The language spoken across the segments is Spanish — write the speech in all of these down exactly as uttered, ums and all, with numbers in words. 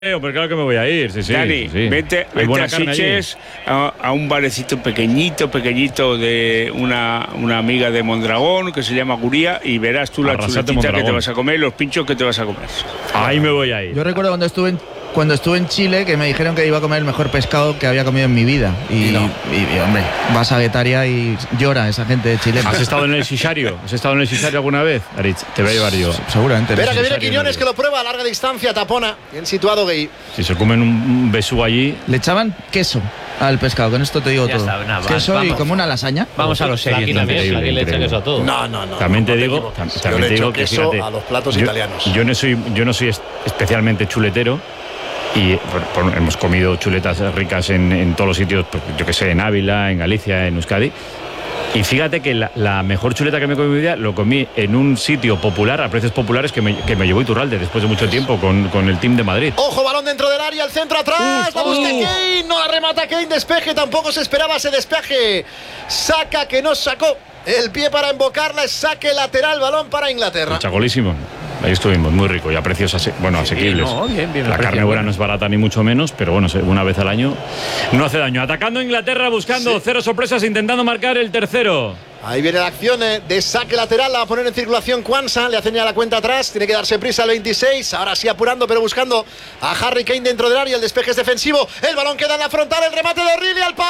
Pues claro que me voy a ir, sí, sí. Dani, sí. vete, vete a Sitges, a, a un barecito pequeñito, pequeñito de una, una amiga de Mondragón que se llama Guría y verás tú la Arrasate chuletita que te Mondragón. vas a comer, los pinchos que te vas a comer. Ahí me voy a ir. Yo recuerdo cuando estuve en, cuando estuve en Chile que me dijeron que iba a comer el mejor pescado que había comido en mi vida. Y, Y no. y, y, hombre, vas a Guetaria y llora esa gente de Chile. ¿Has estado en el Shishario? ¿Has estado en el Shishario alguna vez? Aritz, te voy a llevar yo. Seguramente. Espera no que sé. viene Quiñones, que lo prueba a larga distancia, tapona, bien situado Gay. Si se comen un besú allí. Le echaban queso al pescado, con esto te digo Ya todo. está, nada, queso vamos. y como una lasaña. Vamos a los serios. Aquí también, Increíble, aquí le echa increíble. queso a todo. No, no, no. También no, te no digo, equivoques. tam- Yo también le te echo digo que queso fíjate, a los platos yo, italianos. Yo no soy, yo no soy es- especialmente chuletero. Y por- por- hemos comido chuletas ricas en, en todos los sitios, pues, yo que sé, en Ávila, en Galicia, en Euskadi. Y fíjate que la, la mejor chuleta que me he comido en mi vida lo comí en un sitio popular, a precios populares, que me, que me llevó Iturralde después de mucho tiempo con, con el team de Madrid. Ojo, balón dentro del área, el centro atrás. Uf, La busca uf. Kane, no la remata Kane, despeje, tampoco se esperaba ese despeje. Saca que no sacó el pie para embocarla, es saque lateral, balón para Inglaterra. Chagolísimo. Ahí estuvimos, muy rico y a precios ase- bueno, asequibles. no, bien, bien, el la precio carne buena bueno. no es barata ni mucho menos, pero bueno, se- una vez al año no hace daño. Atacando Inglaterra, buscando Sí. cero sorpresas, intentando marcar el tercero. Ahí viene la acción eh, de saque lateral, la va a poner en circulación Kwanza, le hacen ya la cuenta atrás, tiene que darse prisa al veintiséis, ahora sí apurando pero buscando a Harry Kane dentro del área, el despeje es defensivo, el balón queda en la frontal, el remate de O'Reilly al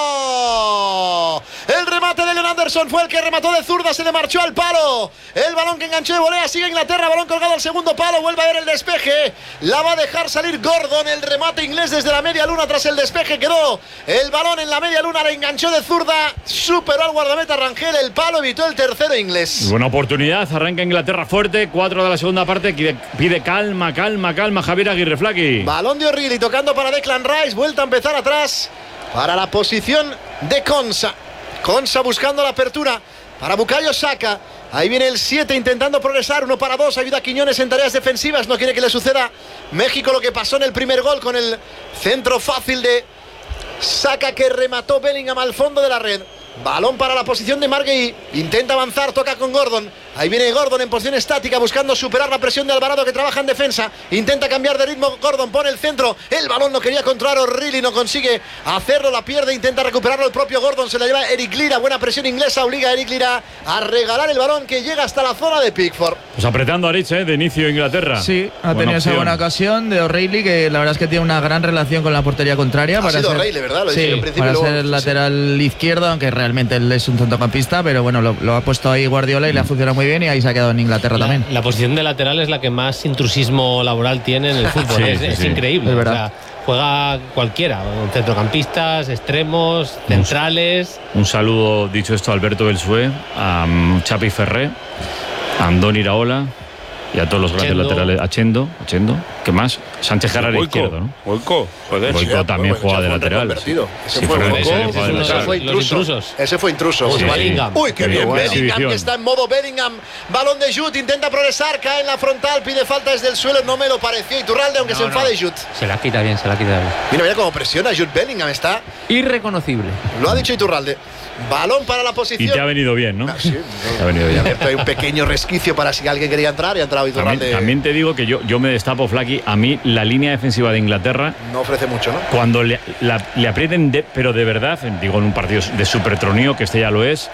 palo, el remate de Leon Anderson fue el que remató de zurda, se le marchó al palo, el balón que enganchó de volea, sigue Inglaterra, balón colgado al segundo palo, vuelve a ver el despeje, la va a dejar salir Gordon, el remate inglés desde la media luna tras el despeje, quedó el balón en la media luna, le enganchó de zurda, superó al guardameta Rangel, el palo evitó el tercero inglés. Buena oportunidad, arranca Inglaterra fuerte, cuatro de la segunda parte, pide, pide calma, calma, calma, Javier Aguirre Flaqui. Balón de O'Reilly tocando para Declan Rice, vuelta a empezar atrás para la posición de Konsa. Konsa buscando la apertura para Bukayo Saka. Ahí viene el siete intentando progresar, uno para dos, ayuda a Quiñones en tareas defensivas, no quiere que le suceda México lo que pasó en el primer gol con el centro fácil de Saka que remató Bellingham al fondo de la red. Balón para la posición de Marguerite, intenta avanzar, toca con Gordon. Ahí viene Gordon en posición estática buscando superar la presión de Alvarado que trabaja en defensa. Intenta cambiar de ritmo Gordon, pone el centro. El balón no quería controlar O'Reilly, no consigue hacerlo, la pierde, intenta recuperarlo el propio Gordon. Se la lleva Eric Lira, buena presión inglesa, obliga a Eric Lira a regalar el balón que llega hasta la zona de Pickford. Pues apretando a Aritz, ¿eh? De inicio Inglaterra. Sí, ha Buena tenido esa opción. buena ocasión de O'Reilly, que la verdad es que tiene una gran relación con la portería contraria. Ha para sido ser, O'Reilly, ¿verdad? Lo sí, dije en principio, para luego- ser el lateral izquierdo, aunque realmente él es un centrocampista, pero bueno, lo, lo ha puesto ahí Guardiola y le ha funcionado muy bien y ahí se ha quedado en Inglaterra La, también. la posición de lateral es la que más intrusismo laboral tiene en el fútbol. Sí, es sí, es sí. increíble. Es O verdad. sea, juega cualquiera, centrocampistas, extremos, centrales. Un saludo, dicho esto, a Alberto Belsué, a um, Chapi Ferré, a Andoni Iraola y a todos los grandes Chendo. laterales. A Chendo, a Chendo. ¿Qué más? Sánchez Gerrard Boico, izquierdo, ¿no? Boico, joder. Boico sí. también Bueno, juega ese de fue un lateral. reconvertido. Ese Sí, fue Ferran, Boico. ese Ese juega de es uno de lateral. Ese fue los intruso. intrusos. Ese fue intruso. Sí, Sí. Bellingham. Uy, qué Qué bien. buena Bellingham exhibición. que está en modo Bellingham. Balón de Jude, intenta progresar, cae en la frontal, pide falta desde el suelo. No me lo pareció Iturralde, aunque No, se no. enfade Jude. Se la quita bien, se la quita bien. Mira, mira cómo presiona Jude Bellingham. Está, Irreconocible. lo ha dicho Iturralde. Balón para la Y posición. te ha venido bien, ¿no? Ah, sí, Te ha venido bien. Hay un pequeño resquicio para si alguien quería entrar y ha entrado Iturralde. También, también te digo que yo, yo me destapo, Flaqui. A mí la línea defensiva de Inglaterra, No ofrece mucho, ¿no? cuando le, la- le aprieten, de- pero de verdad, digo en un partido de super tronío, que este ya lo es,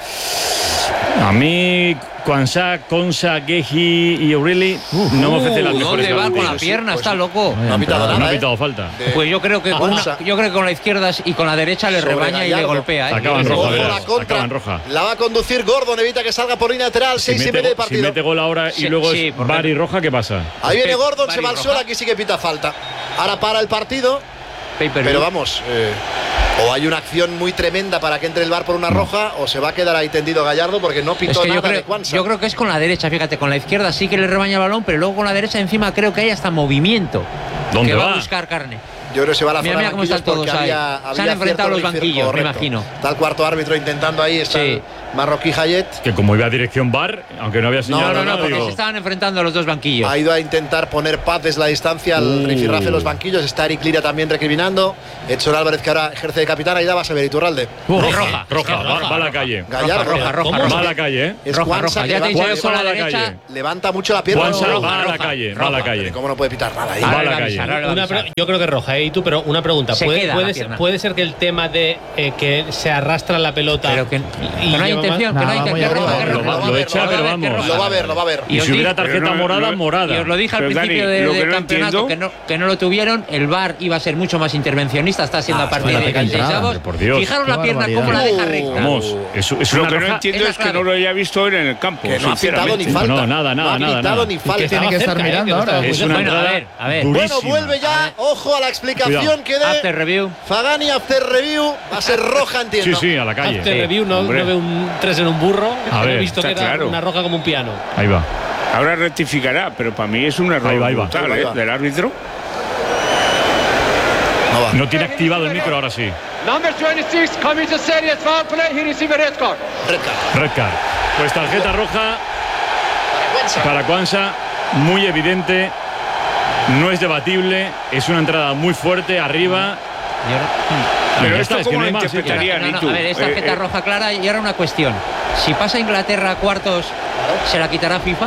a mí, Kwanza, Konsa, Gehi y O'Reilly no me ofrecen las Uh, mejores ¿dónde va con la garantías. pierna? Pues Está sí. loco. No ha pitado No nada. ha ¿eh? pitado falta. De- Pues yo creo que con Kwanza. una, yo creo que con la izquierda y con la derecha le Sobre rebaña y le Gallardo. golpea. ¿eh? Acaba en roja, Ojo, verás. la contra. Acaba en roja. La va a conducir Gordon, evita que salga por línea lateral. Si Seis y mete, medio de si partido. mete gol ahora y Sí, luego sí, es por bar y dentro. roja, ¿qué pasa? Ahí viene Pep, Gordon, se Bari va al roja. suelo, aquí sí que pita falta. Ahora para el partido, Pay-per-view. pero vamos, eh, o hay una acción muy tremenda para que entre el bar por una roja, o se va a quedar ahí tendido Gallardo porque no pitó Es que nada yo creo, de Kwanza. yo creo que es con la derecha, fíjate, con la izquierda sí que le rebaña el balón, pero luego con la derecha encima creo que hay hasta movimiento. ¿Dónde que va? va? a buscar carne. Yo creo que se va a la Mira, zona mira de cómo banquillos están todos porque ahí. había, Se había han enfrentado cierto los rifirco, banquillos, me correcto. imagino. Está el cuarto árbitro intentando ahí, está Sí. el marroquí Hayet. Que como iba a dirección bar, aunque no había señalado no, no, nada, Porque digo, se estaban enfrentando los dos banquillos. Ha ido a intentar poner paz desde la distancia al Uh. rifirrafe de los banquillos. Está Eric Lira también recriminando. Edson Álvarez, que ahora ejerce de capitán. Ahí da, vas a ver, Iturralde. roja, roja, va, roja, va a la roja. calle. Gallardo. roja, roja, Va roja. a la calle, ¿eh? Es Roja, Juansa roja. que Ya te he dicho levanta, yo con la Juansa va a la derecha. calle. levanta mucho la pierna. Juansa No, va a la roja, calle, va roja. a la calle. ¿Cómo no puede pitar nada ahí? Va a Ahora la le calle. avisará, ahora le Una pre- avisará. yo creo que roja, ¿eh? Y tú, pero una pregunta. Se ¿Puede, queda la puede, pierna. puede ser que el tema de eh, que se arrastra la pelota. Pero que, y que no hay lleva más- intención, que no hay Nada, intención. muy Que roja, arriba. que Lo roja. va- lo echa, va a pero ver, que vamos. roja. Lo va a ver, lo va a ver. Y os si hubiera di- tarjeta pero no- morada, no- morada. Y os lo dije al Pero, principio Dani, de- lo que del no campeonato, entiendo- que no, que no lo tuvieron. El V A R iba a ser mucho más intervencionista, está siendo Ah, a partir vaya de pica entrada, dieciséis. por Dios. Fijaros Qué la pierna barbaridad. cómo la deja Uh. recta. Vamos, es, es Lo una que no roja. entiendo es la es que clave. no lo haya visto él en el campo. Que no ha pitado ni sinceramente. falta. No, nada, nada, no ha nada, pitado nada. ni Y falta. que Tiene que estaba estar cerca, ¿eh? mirando Que no ahora. estaba muy Es cerca. una Bueno, a entrada ver, a ver. durísima. Bueno, vuelve ya. Ojo a la explicación Cuidado. que dé After review. Fagani. After review. Va a ser roja, Sí, entiendo. sí, a la calle. After Sí. review no, Hombre. no ve un tres en un burro. A pero ver, he visto que está era claro. una roja como un piano. Ahí va. Ahora rectificará, pero para mí es un error Ahí va, ahí va. brutal, Ahí va, ahí ¿eh? va. del árbitro. No va. No tiene activado el micro, ahora sí. Number twenty-six coming to serious foul play. He received a red card. Red card. Red card. Pues tarjeta roja para Kwanza, muy evidente. No es debatible. Es una entrada muy fuerte arriba. Y ahora- Pero Ya esto está, es que cómo no hay lo más, ¿eh? interpretaría No, ni no, tú. a ver, es tarjeta Eh, eh, roja clara y ahora una cuestión. Si pasa Inglaterra a cuartos, ¿se la quitará FIFA?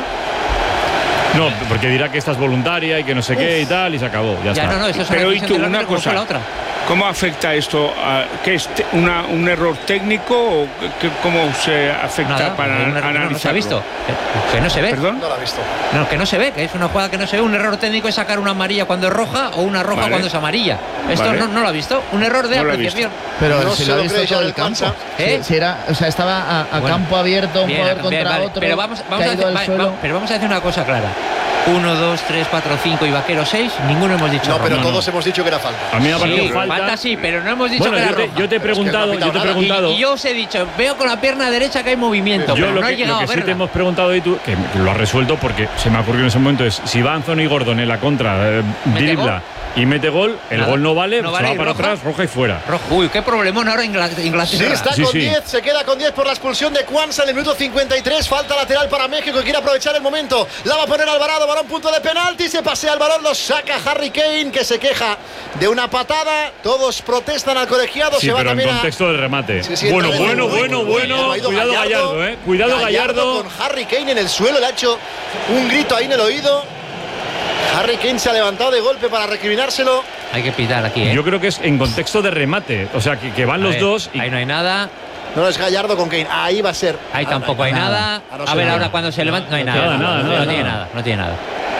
No, porque dirá que esta es voluntaria y que no sé qué y tal, y se acabó. Ya, Ya, está. no, no, eso es una Pero y decisión tú, del una árbitro como fue cosa. la otra. ¿Cómo afecta esto? A, ¿Qué es te- una, un error técnico o qué- cómo se afecta Nada, para un error que analizarlo? no se ha visto. Que, que no se ve. ¿Perdón? No lo ha visto. No, que no se ve, que es una jugada que no se ve. Un error técnico es sacar una amarilla cuando es roja o una roja Vale. cuando es amarilla. Esto Vale. no, no lo ha visto. Un error de No lo he apreciación. Pero No si se lo ha lo visto cree todo ya el del campo. Kwanza. ¿Eh? Si, si era, o sea, estaba a, a Bueno. campo abierto, un Bien, jugador bien, contra vale, otro. pero vamos, vamos a caído hacer, al va- suelo. va- pero vamos a decir una cosa clara. Uno, dos, tres, cuatro, cinco y Vaquero seis. Ninguno hemos dicho No, roja. pero no, todos no. hemos dicho que era falta. A mí me ha Sí, parecido falta. falta sí, pero no hemos dicho Bueno, que yo era te, roja. yo te he Pero es que no ha preguntado, pitado yo te he nada. preguntado. Y, y yo os he dicho, veo con la pierna derecha que hay movimiento, Yo pero lo no he que, llegado lo que a sí verla. te hemos preguntado y tú, que lo has resuelto porque se me ha ocurrido en ese momento, es si va Anthony Gordon en la contra, eh, ¿Mete dribla gol? y mete gol, el Nada. gol no vale, No se vale, va y para roja. atrás, roja y fuera. Rojo. Uy, qué problemón ahora Ingla- Inglaterra. Sí, está Sí, con sí. diez, se queda con diez por la expulsión de Kwanza en el minuto cincuenta y tres. Falta lateral para México, que quiere aprovechar el momento. La va a poner Alvarado, balón punto de penalti. Se pasea el balón, lo saca Harry Kane, que se queja de una patada. Todos protestan al colegiado. Sí, se va pero en también a- contexto del remate. Sí, sí, bueno, entra de bueno, nuevo. bueno, Uy, bueno. ha ido Cuidado Gallardo, eh. Cuidado Gallardo. Con Harry Kane en el suelo, le ha hecho un grito ahí en el oído. Harry Kane se ha levantado de golpe para recriminárselo. Hay que pitar aquí, ¿eh? Yo creo que es en contexto de remate. O sea, que, que van A los ver, dos y Ahí no hay nada. No, es Gallardo con Kane. Ahí va a ser. Ahí Ah, tampoco no hay nada. Ah, no A se ver, ve ahora nada. cuando se levanta. No hay Nada, nada. nada, No nada, tiene nada. nada. No tiene nada.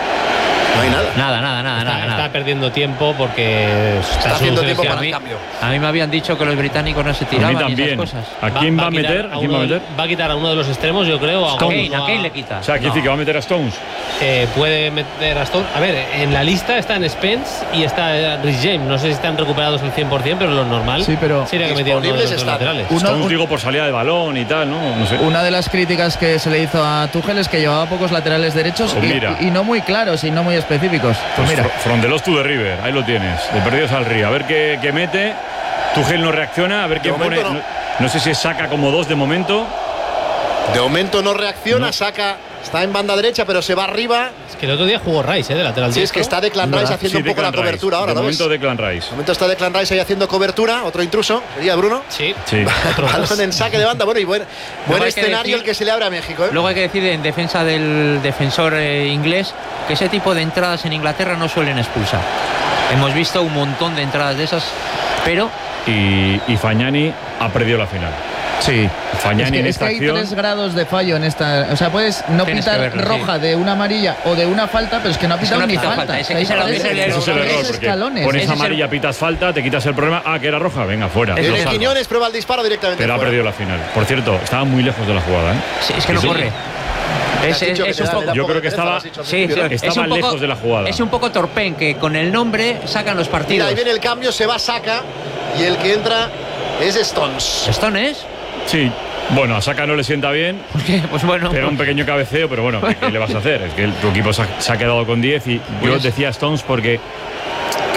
No hay nada. Nada, nada, nada, Está, nada. está nada. perdiendo tiempo porque Está haciendo tiempo selección- para a, mí, el cambio. a mí me habían dicho que los británicos no se a tiraban mí y también. esas cosas. ¿A quién va a quitar meter? ¿A quién va a uno meter? del- va a quitar a uno de los extremos, yo creo. A A, Kane, uno a Kane le quita. O sea, quiere No. decir que va a meter a Stones. Eh, puede meter a Stone. A ver, en la lista están Spence y está Rhys James. No sé si están recuperados al cien por cien, pero lo normal Sí, pero sería que metieran uno de los disponibles dos están. laterales. Uno- Stones, un- digo, por salida de balón y tal, ¿no? No sé. Una de las críticas que se le hizo a Tuchel es que llevaba pocos laterales derechos Pues y, mira. y no muy claros y no muy específicos. Pues Pues mira, fro- from the lost to the river, ahí lo tienes, de perdidos al río. A ver qué, qué mete. Tuchel no reacciona, a ver quién pone. momento No. no. no sé si saca como dos de momento. De momento no reacciona, No. saca. Está en banda derecha, pero se va arriba. Es que el otro día jugó Rice, ¿eh? De lateral Sí, es que diestro. está Declan Rice haciendo Sí, un poco la Declan Rice. cobertura ahora, De ¿no momento ves? Declan Rice. De momento está Declan Rice ahí haciendo cobertura. Otro intruso, sería Bruno. Sí. Sí. Otro más. Balón en saque de banda. Bueno, y buen, buen hay que escenario decir- el que se le abre a México, ¿eh? Luego hay que decir en defensa del defensor eh, inglés que ese tipo de entradas en Inglaterra no suelen expulsar. Hemos visto un montón de entradas de esas, pero Y, y Fagnani ha perdido la final. sí. Fagnani Es que, en es esta que hay acción. tres grados de fallo en esta. O sea, puedes no Tienes que pitar verlo, sí. roja de una amarilla o de una falta, pero es que no ha Es que pitado no ha ni pitado falta. falta. Ese- O sea, ese hay es el- tres- ese es el Ese es el tres error, porque escalones. pones Ese es el- amarilla, pitas falta, te quitas el problema. Ah, que era roja, venga, fuera. Es Lo que Desde salva. Quiñones prueba el disparo directamente. Pero ha fuera. perdido la final. Por cierto, estaba muy lejos de la jugada, ¿eh? sí, es que no Sí, sí. corre. Te Es, has es- dicho que es te un da- poco. le da Yo poco creo que de pereza, lo estaba- has dicho al Sí, principio, sí, ¿no? Estaba es un poco, lejos de la jugada. Es un poco torpén que con el nombre sacan los Mira, partidos. ahí viene el cambio, se va, saca. Y el que entra es Stones. ¿Stone es? Sí. Bueno, a Saka no le sienta bien. ¿Por qué? Pues bueno. Pega un pequeño cabeceo, pero bueno, ¿qué, qué le vas a hacer? Es que el- tu equipo se ha, se ha quedado con diez y yo Pues- decía Stones porque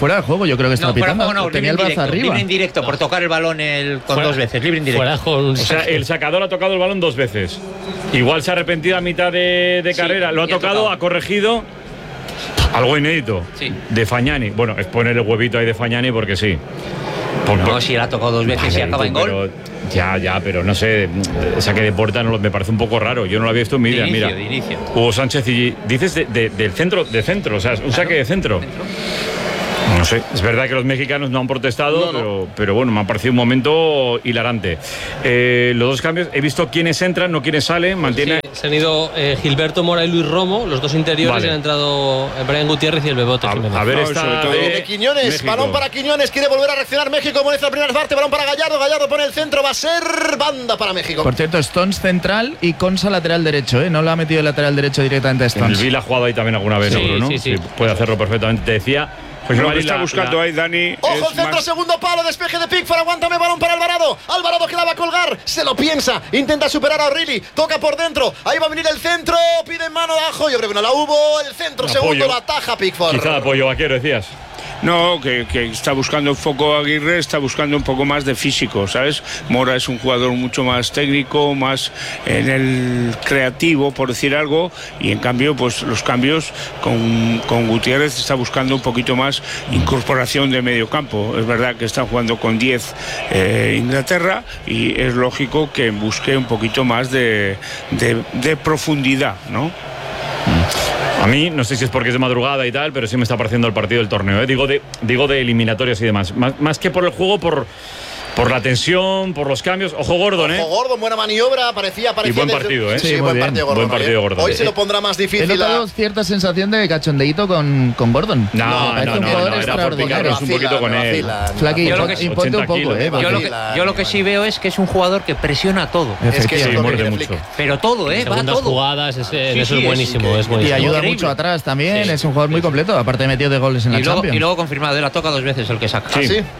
Fuera de juego, yo creo que estaba No, fuera de pitando. juego no, Tenía el libre brazo indirecto, arriba. libre indirecto, por tocar el balón el, con Fuera- dos veces, libre indirecto. Fuera de juego, un O sea, saque. el sacador ha tocado el balón dos veces. Igual se ha arrepentido a mitad de, de Sí, carrera. Lo ha y ha tocado, tocado. ha corregido. Algo inédito. Sí. De Fagnani. Bueno, es poner el huevito ahí de Fagnani porque sí. Por- No, por- si él ha tocado dos veces y Vale, acaba en gol. pero- Ya, ya, pero no sé. Saque de puerta no, lo- me parece un poco raro. Yo no lo había visto en mi De vida. inicio, Mira. de inicio. Hugo Sánchez y. Dices de- de- del centro, de centro, o sea, un saque de centro. No sé, es verdad que los mexicanos no han protestado, No, no. Pero, pero bueno, me ha parecido un momento hilarante. Eh, los dos cambios, he visto quiénes entran, no quiénes salen, mantiene. Sí, se han ido eh, Gilberto Mora y Luis Romo, los dos interiores, Vale. y han entrado eh, Brian Gutiérrez y el Bebote A, Jiménez. a ver No, esta sobre todo- de Viene Quiñones, México. balón para Quiñones, quiere volver a reaccionar México, como dice la primera parte, balón para Gallardo, Gallardo pone el centro, va a ser banda para México. Por cierto, Stones central y Consa lateral derecho, ¿eh? No lo ha metido el lateral derecho directamente a En el Stones. Vila ha jugado ahí también alguna vez, Sí, seguro, ¿no? sí, sí. Puede hacerlo perfectamente. Te decía, José Lo Mari, que está la- buscando la- ahí Dani Ojo, es el centro, más- segundo palo, despeje de Pickford, aguántame, balón para Alvarado. Alvarado que la va a colgar, se lo piensa, intenta superar a O'Reilly, toca por dentro, ahí va a venir el centro, pide mano de ajo, yo creo que no la hubo, el centro, Un segundo, apoyo. la ataja Pickford. Quizá de apoyo vaquero, decías. No, que, que está buscando un poco Aguirre, está buscando un poco más de físico, ¿sabes? Mora es un jugador mucho más técnico, más en el creativo, por decir algo, y en cambio, pues los cambios con, con Gutiérrez está buscando un poquito más incorporación de medio campo. Es verdad que está jugando con diez eh, Inglaterra y es lógico que busque un poquito más de, de, de profundidad, ¿no? A mí, no sé si es porque es de madrugada y tal, pero sí me está pareciendo el partido del torneo. ¿eh? Digo, de, digo de eliminatorias y demás. Más, más que por el juego, por, por la tensión, por los cambios. Ojo Gordon, ¿eh? Ojo Gordon, buena maniobra, parecía, parecía. Y buen desde- partido, ¿eh? Sí, Sí, muy buen bien. partido Gordon. Buen partido hoy, ¿eh? Gordon. Hoy se lo pondrá más He difícil. notado a- cierta sensación de cachondeíto con, con Gordon. No, Me no, parece no, un no, jugador no, era por extraordinario. picarnos un poquito con él. Flaqui, Yo lo impon- que- imponte un ochenta poco, kilos, ¿eh? ¿no? Yo lo, porque- que, yo lo que sí veo es que es un jugador que presiona todo. Es que Sí, es lo que muerde quiere mucho. Flick. Pero todo, ¿eh? Va Segundas todo. jugadas, es, en Sí, eso sí, es buenísimo, es- es Y buenísimo. ayuda Increíble. mucho atrás también, Sí. es un jugador muy completo, aparte de metido de goles en la Y luego, Champions. y luego confirmado, él la toca dos veces el que saca. Sí. ¿Ah, sí?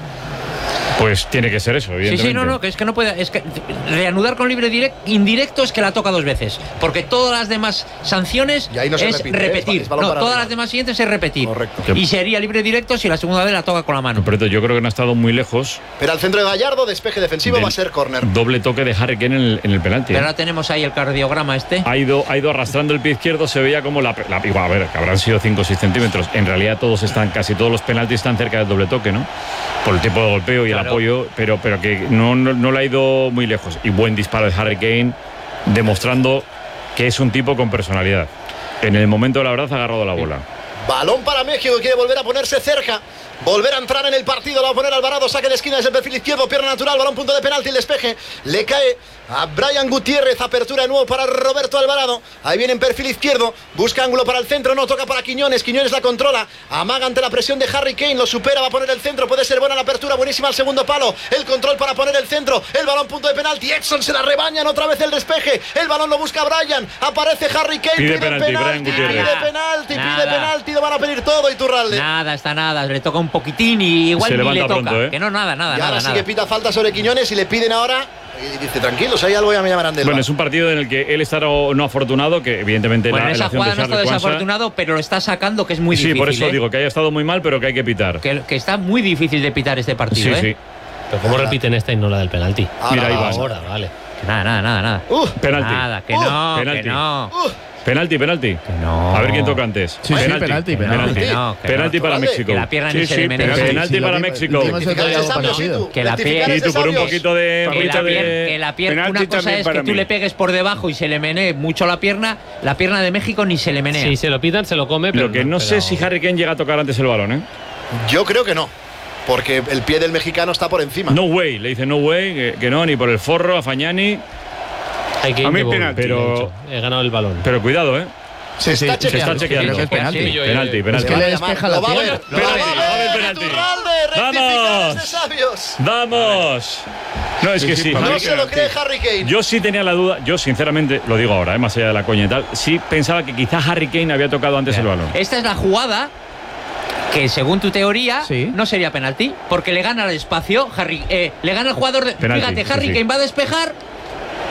Pues tiene que ser eso, Sí, evidentemente. sí, no, no, que es que no puede. Es que reanudar con libre direct, indirecto es que la toca dos veces. Porque todas las demás sanciones Y ahí no se es repite, ¿eh? repetir. Es balón No, para todas arriba. las demás siguientes es repetir. Correcto. Y sería libre directo si la segunda vez la toca con la mano. Pero yo creo que no ha estado muy lejos. Pero al centro de Gallardo, despeje defensivo, del va a ser córner. Doble toque de Harry Kane en el, en el penalti. Pero ¿eh? ahora tenemos ahí el cardiograma este. Ha ido, ha ido arrastrando el pie izquierdo, se veía como la, la igual, a ver, que habrán sido cinco o seis centímetros. En realidad todos están, casi todos los penaltis están cerca del doble toque, ¿no? Por el tipo de golpeo y Claro. el apoyo, pero, pero que no, no, no le ha ido muy lejos. Y buen disparo de Harry Kane, demostrando que es un tipo con personalidad. En el momento de la verdad ha agarrado la bola. Balón para México, quiere volver a ponerse cerca. Volver a entrar en el partido, lo va a poner Alvarado, saque de esquina desde el perfil izquierdo, pierna natural, balón punto de penalti, el despeje, le cae a Brian Gutiérrez, apertura de nuevo para Roberto Alvarado, ahí viene en perfil izquierdo, busca ángulo para el centro, no toca para Quiñones, Quiñones la controla, amaga ante la presión de Harry Kane, lo supera, va a poner el centro, puede ser buena la apertura, buenísima al segundo palo, el control para poner el centro, el balón punto de penalti, Edson se la rebañan, otra vez el despeje, el balón lo busca Brian, aparece Harry Kane, Pide pide, penalti, penalti, Brian Gutiérrez. pide penalti, pide Nada. penalti, lo van a pedir todo Iturralde. Nada, está nada. Le toca un poquitín y igual Se ni le levanta toca. pronto, ¿eh? Que no, nada, nada, Y ahora nada. sí nada. que pita falta sobre Quiñones y le piden ahora. Y dice, tranquilos, hay algo, ya me llamarán del Bueno, bar. es un partido en el que él está no, no afortunado, que evidentemente Bueno, la, en la esa acción jugada de no está Charles Kwanza- desafortunado, pero lo está sacando, que es muy Sí, difícil. por eso ¿eh? digo que haya estado muy mal, pero que hay que pitar. Que, que está muy difícil de pitar este partido, Sí, ¿eh? sí. Pero ¿cómo repiten esta y no la del penalti? Ahora, Mira, ahí va. Ahora, vale. Que nada, nada, nada, nada. Uh, Penalti. Nada, que Uh, no, penalti. que no. uh, Penalti, penalti. no. A ver quién toca antes. Sí, sí, penalti, Que no, penalti. que no, que Penalti no. para Vale. México. Que la pierna Sí, ni se sí, le menea. penalti, Sí, penalti sí, lo para vi- México. dijimos el otro día Rectificar algo es de parecido. sabios, Que la rectificar pie- es Y de tú por un sabios. poquito de. Que la, poquito de- pier- que la pierna, Penalti una cosa también es para que tú mí. le pegues por debajo y se le menee mucho la pierna, la pierna de México ni se le menea. Si se lo pitan, se lo come, pero Lo que no sé pero- si Harry Kane llega a tocar antes el balón, ¿eh? Yo creo que no. Porque el pie del mexicano está por encima. No way, le dice no way, que, que no, ni por el forro, a Fagnani. Hay que A mí ir de penalti, pero le he he, dicho. ganado el balón. Pero cuidado, ¿eh? Se está sí, Se está chequeando. chequeando. Creo que es penalti. Sí, yo- Penalti, Es penalti. que le Va a llamar, despeja lo la va a pierna. ver, lo va a Penalti, va a haber ver, penalti. Iturralde, rectificar ¡Vamos! es de sabios. ¡Vamos! No, es que sí. No Harry se lo cree Harry Kane. Yo sí tenía la duda, yo sinceramente, lo digo ahora, ¿eh? Más allá de la coña y tal, sí pensaba que quizá Harry Kane había tocado antes el balón. Esta es la jugada que según tu teoría Sí. no sería penalti, porque le gana el espacio, Harry, eh, le gana el jugador de, Penalti, fíjate, sí, Harry sí. Kane va a despejar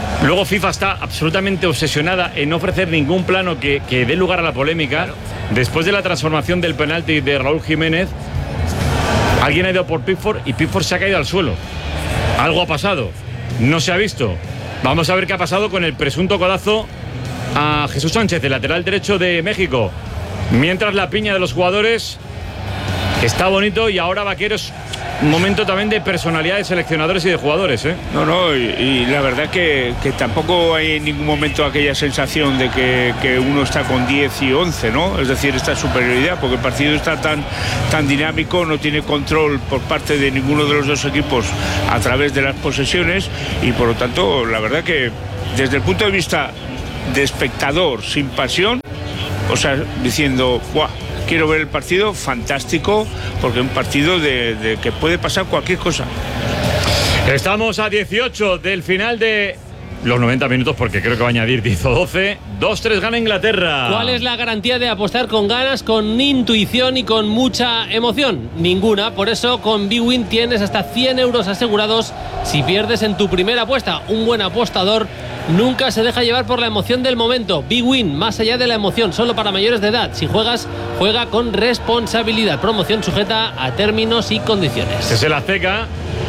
Luego FIFA está absolutamente obsesionada en no ofrecer ningún plano que, que dé lugar a la polémica. Claro. Después de la transformación del penalti de Raúl Jiménez, alguien ha ido por Pickford y Pickford se ha caído al suelo. Algo ha pasado, no se ha visto. Vamos a ver qué ha pasado con el presunto codazo a Jesús Sánchez, el lateral derecho de México. Mientras la piña de los jugadores está bonito y ahora Vaqueros, un momento también de personalidad de seleccionadores y de jugadores, ¿eh? No, no, y, y la verdad que, que tampoco hay en ningún momento aquella sensación de que, que uno está con diez y once, ¿no? Es decir, esta superioridad, porque el partido está tan, tan dinámico, no tiene control por parte de ninguno de los dos equipos a través de las posesiones y por lo tanto, la verdad que desde el punto de vista de espectador sin pasión, o sea, diciendo, ¡buah! Quiero ver el partido, fantástico, porque es un partido de, de que puede pasar cualquier cosa. Estamos a dieciocho del final de los noventa minutos, porque creo que va a añadir diez o doce. dos tres gana Inglaterra. ¿Cuál es la garantía de apostar con ganas, con intuición y con mucha emoción? Ninguna. Por eso con bwin tienes hasta cien euros asegurados si pierdes en tu primera apuesta. Un buen apostador nunca se deja llevar por la emoción del momento. bwin, más allá de la emoción, solo para mayores de edad. Si juegas, juega con responsabilidad. Promoción sujeta a términos y condiciones. Es el Azteca.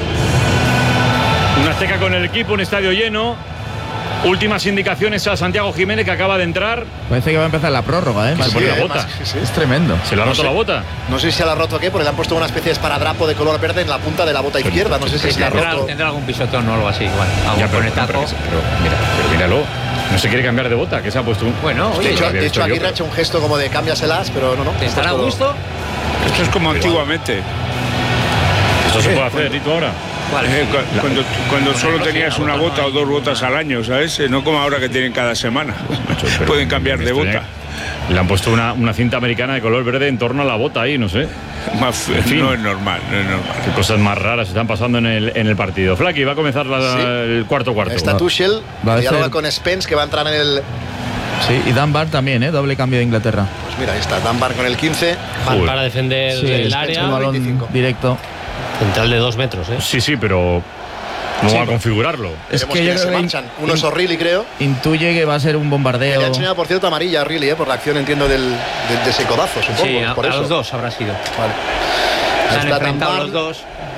Un Azteca con el equipo, un estadio lleno. Últimas indicaciones a Santiago Jiménez, que acaba de entrar. Parece que va a empezar la prórroga, ¿eh? Se Sí, pone la eh, bota. más, sí, sí. Es tremendo. Se le ha No roto sé. la bota. No sé si se la ha roto o qué, porque le han puesto una especie de esparadrapo de color verde en la punta de la bota izquierda. No sé si se la ha Tendrá, roto. tendrá algún pisotón o algo así, igual. Algún Ya, pero, conectazo. pero, pero, mira, pero míralo. No se quiere cambiar de bota, que se ha puesto un... Bueno, De oye, hecho, había de visto hecho yo, Aguirre ha pero- hecho un gesto como de cámbiaselas, pero no, no. ¿te estará a Esto- gusto? Esto es como antiguamente. Esto se puede hacer, Rito, ahora. ¿Cuál? Eh, cu- La- cuando cuando la solo tecnología, tenías la una bota bota no o hay dos ninguna- botas al año, ¿sabes? Eh, No como ahora que tienen cada semana. Pero Pueden cambiar de esto bota. ya- Le han puesto una, una cinta americana de color verde en torno a la bota ahí, no sé. Más- En fin. No es normal, no es normal. Qué cosas más raras están pasando en el, en el partido. Flaky, va a comenzar la- Sí. el cuarto cuarto. Está Tuchel, Va a dialoga ser- con Spence, que va a entrar en el... Sí, y Dan Barr también, ¿eh? Doble cambio de Inglaterra. Pues mira, ahí está Dunbar con el quince. Van Joder. para defender Sí, el es área. un balón veinticinco. directo. Central de dos metros, ¿eh? Sí, sí, pero no Sí. va a configurarlo. Es Veremos que yo quiénes se creo que marchan. Uno es O'Reilly, creo. intuye que va a ser un Le bombardeo. ha enseñado, por cierto, amarilla a O'Reilly, ¿eh? Por la acción, entiendo, del, de, de ese codazo, supongo. Sí, a, por a eso. los dos habrá sido. Vale. Se Ahí han está enfrentado Dunbar. los dos.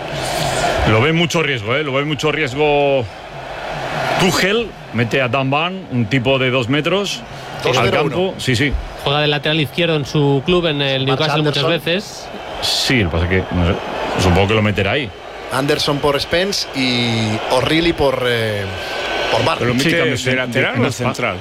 Lo ve mucho riesgo, ¿eh? Lo ve mucho riesgo. Tuchel mete a Dan Van, un tipo de dos metros, Dos al cero campo. uno. Sí, sí. Juega de lateral izquierdo en su club, en el Marcha Newcastle, muchas Anderson. veces. Sí, lo que pasa es que no sé, supongo que lo meterá ahí. Anderson por Spence y O'Reilly por, eh, por Barr. ¿Pero lo Sí, mete cambios de en- lateral en o de las- central?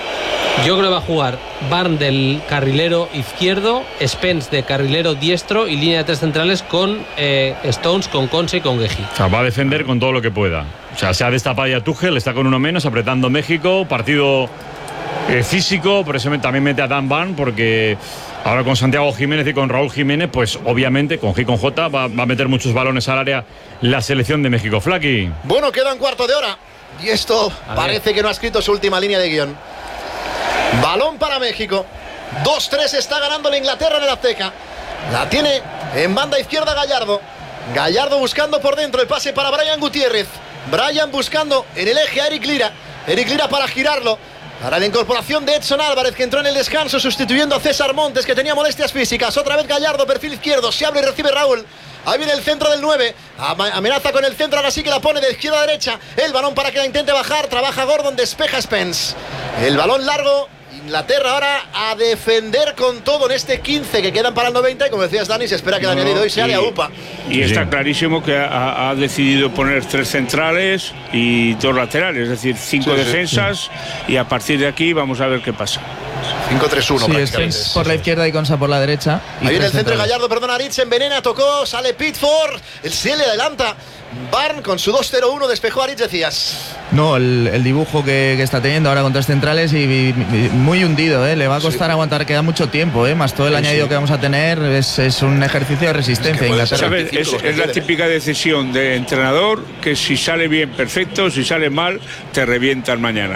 Yo creo que va a jugar Barn del carrilero izquierdo, Spence de carrilero diestro y línea de tres centrales con eh, Stones, con Conse y con Gueji. O sea, va a defender con todo lo que pueda. O sea, se ha destapado ya Tuchel, está con uno menos, apretando México. Partido eh, físico, por eso me- también mete a Dan Van, porque ahora con Santiago Jiménez y con Raúl Jiménez, pues obviamente con G y con J va, va a meter muchos balones al área la selección de México. Flaky. Bueno, queda un cuarto de hora. Y esto A parece ver. que no ha escrito su última línea de guión. Balón para México. dos tres está ganando la Inglaterra en el Azteca. La tiene en banda izquierda Gallardo. Gallardo buscando por dentro el pase para Brian Gutiérrez. Brian buscando en el eje a Eric Lira. Eric Lira para girarlo. Para la incorporación de Edson Álvarez, que entró en el descanso sustituyendo a César Montes, que tenía molestias físicas. Otra vez Gallardo, perfil izquierdo. Se abre y recibe Raúl. Ahí viene el centro del nueve. Ama- Amenaza con el centro, ahora sí que la pone de izquierda a derecha. El balón para que la intente bajar. Trabaja Gordon, despeja Spence. El balón largo. Inglaterra ahora a defender con todo en este quince que quedan para el noventa. Y como decías, Dani, se espera que el No, añadido hoy sea y- de AUPA. Y Sí, está sí. clarísimo que ha, ha decidido poner tres centrales y dos laterales, es decir, cinco Sí, sí, defensas. Y a partir de aquí vamos a ver qué pasa. cinco tres uno Sí, prácticamente. Spence por la izquierda y Consa por la derecha. Y Ahí viene el tres centro de centrales. Gallardo, perdona, Aritz envenena, tocó, sale Pitford, el se le adelanta. Barn con su dos cero uno despejó a Aritz, decías. No, el, el dibujo que, que está teniendo ahora con tres centrales y, y- y muy hundido, ¿eh? Le va a costar aguantar, queda mucho tiempo, ¿eh? Más todo el añadido que vamos a tener, es, es un ejercicio de resistencia. puede Inglaterra. ser ¿Sabes? Es, veinticinco es la los que típica decisión de entrenador que si sale bien, perfecto, si sale mal, te revientan mañana.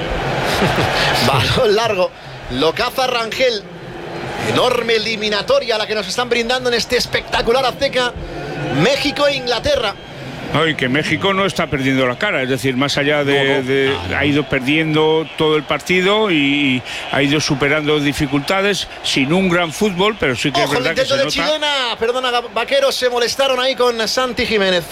Balón largo, lo caza Rangel. Enorme eliminatoria la que nos están brindando en este espectacular Azteca. México e Inglaterra. No, y que México no está perdiendo la cara, es decir, más allá de, no, no. de ah, no. ha ido perdiendo todo el partido y ha ido superando dificultades sin un gran fútbol, pero sí que Ojo, es verdad el intento que se de nota... Chilena, perdona, Vaqueros, se molestaron ahí con Santi Jiménez.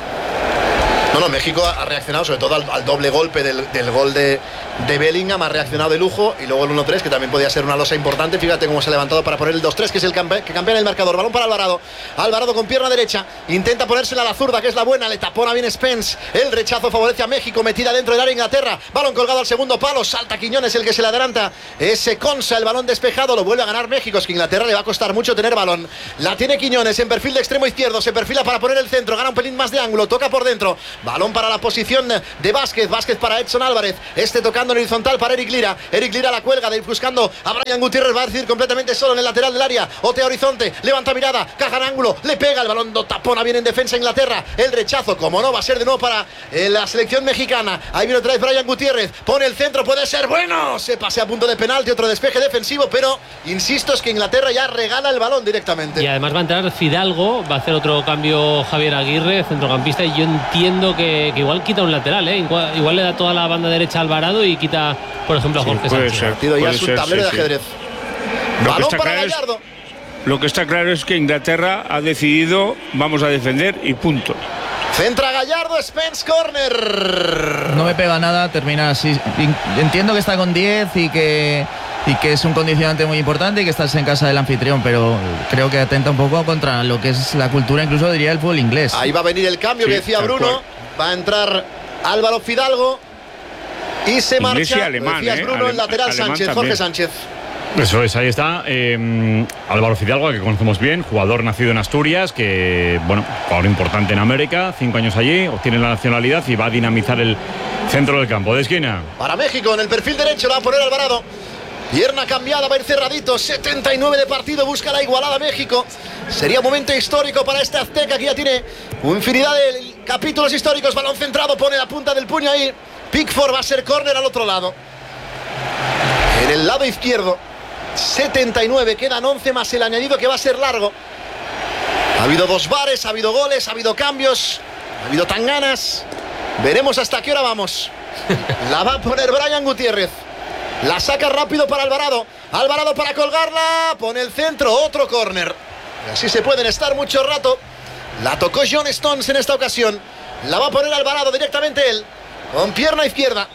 No, no, México ha reaccionado sobre todo al, al doble golpe del, del gol de, de Bellingham, ha reaccionado de lujo, y luego el uno tres, que también podía ser una losa importante. Fíjate cómo se ha levantado para poner el dos tres, que es el campe, que campea en el marcador. Balón para Alvarado, Alvarado con pierna derecha, intenta ponérsela a la zurda, que es la buena, le tapona bien Spence, el rechazo favorece a México, metida dentro del área Inglaterra, balón colgado al segundo palo, salta Quiñones, el que se le adelanta, ese Consa, el balón despejado, lo vuelve a ganar México. Es que Inglaterra le va a costar mucho tener balón, la tiene Quiñones en perfil de extremo izquierdo, se perfila para poner el centro, gana un pelín más de ángulo, toca por dentro, balón para la posición de Vázquez, Vázquez para Edson Álvarez, este tocando en horizontal para Eric Lira, Eric Lira la cuelga, de ir buscando a Brian Gutiérrez, va a decir completamente solo en el lateral del área, otea horizonte, levanta mirada, caja en ángulo, le pega el balón, do tapona bien en defensa Inglaterra, el rechazo, como no, va a ser de nuevo para eh, la selección mexicana. Ahí viene otra vez Brian Gutiérrez, pone el centro, puede ser bueno, se pase a punto de penalti, otro despeje defensivo, pero insisto, es que Inglaterra ya regala el balón directamente. Y además va a entrar Fidalgo, va a hacer otro cambio Javier Aguirre, centrocampista, y yo entiendo que, que igual quita un lateral, ¿eh? Igual, igual le da toda la banda derecha a Alvarado y quita, por ejemplo, a Jorge sí, puede Sánchez. Ser, partido ya es un ser, tablero sí, de ajedrez. Sí. Balón para Gallardo. Es, lo que está claro es que Inglaterra ha decidido, vamos a defender y punto. Centra Gallardo, Spence, corner. No me pega nada, termina así. Entiendo que está con diez y que, y que es un condicionante muy importante y que estás en casa del anfitrión, pero creo que atenta un poco contra lo que es la cultura, incluso diría el fútbol inglés. Ahí va a venir el cambio, sí, que decía Bruno. Cual. Va a entrar Álvaro Fidalgo y se Inglés marcha, y alemán, decías, eh, Bruno, Ale- el lateral Sánchez, también. Jorge Sánchez. Eso es, ahí está eh, Álvaro Fidalgo, que conocemos bien, jugador nacido en Asturias, que, bueno, jugador importante en América, cinco años allí, obtiene la nacionalidad y va a dinamizar el centro del campo de esquina. Para México, en el perfil derecho, la va a poner Alvarado. Pierna cambiada, va a ir cerradito, setenta y nueve de partido, busca la igualada México. Sería un momento histórico para este azteca que ya tiene infinidad de capítulos históricos. Balón centrado, pone la punta del puño ahí. Pickford, va a ser córner al otro lado. En el lado izquierdo, setenta y nueve, quedan once más el añadido que va a ser largo. Ha habido dos bares, ha habido goles, ha habido cambios, ha habido tanganas. Veremos hasta qué hora vamos. La va a poner Brian Gutiérrez. La saca rápido para Alvarado. Alvarado para colgarla. Pone el centro, otro córner. Y así se pueden estar mucho rato. La tocó John Stones en esta ocasión. La va a poner Alvarado directamente él, con pierna izquierda.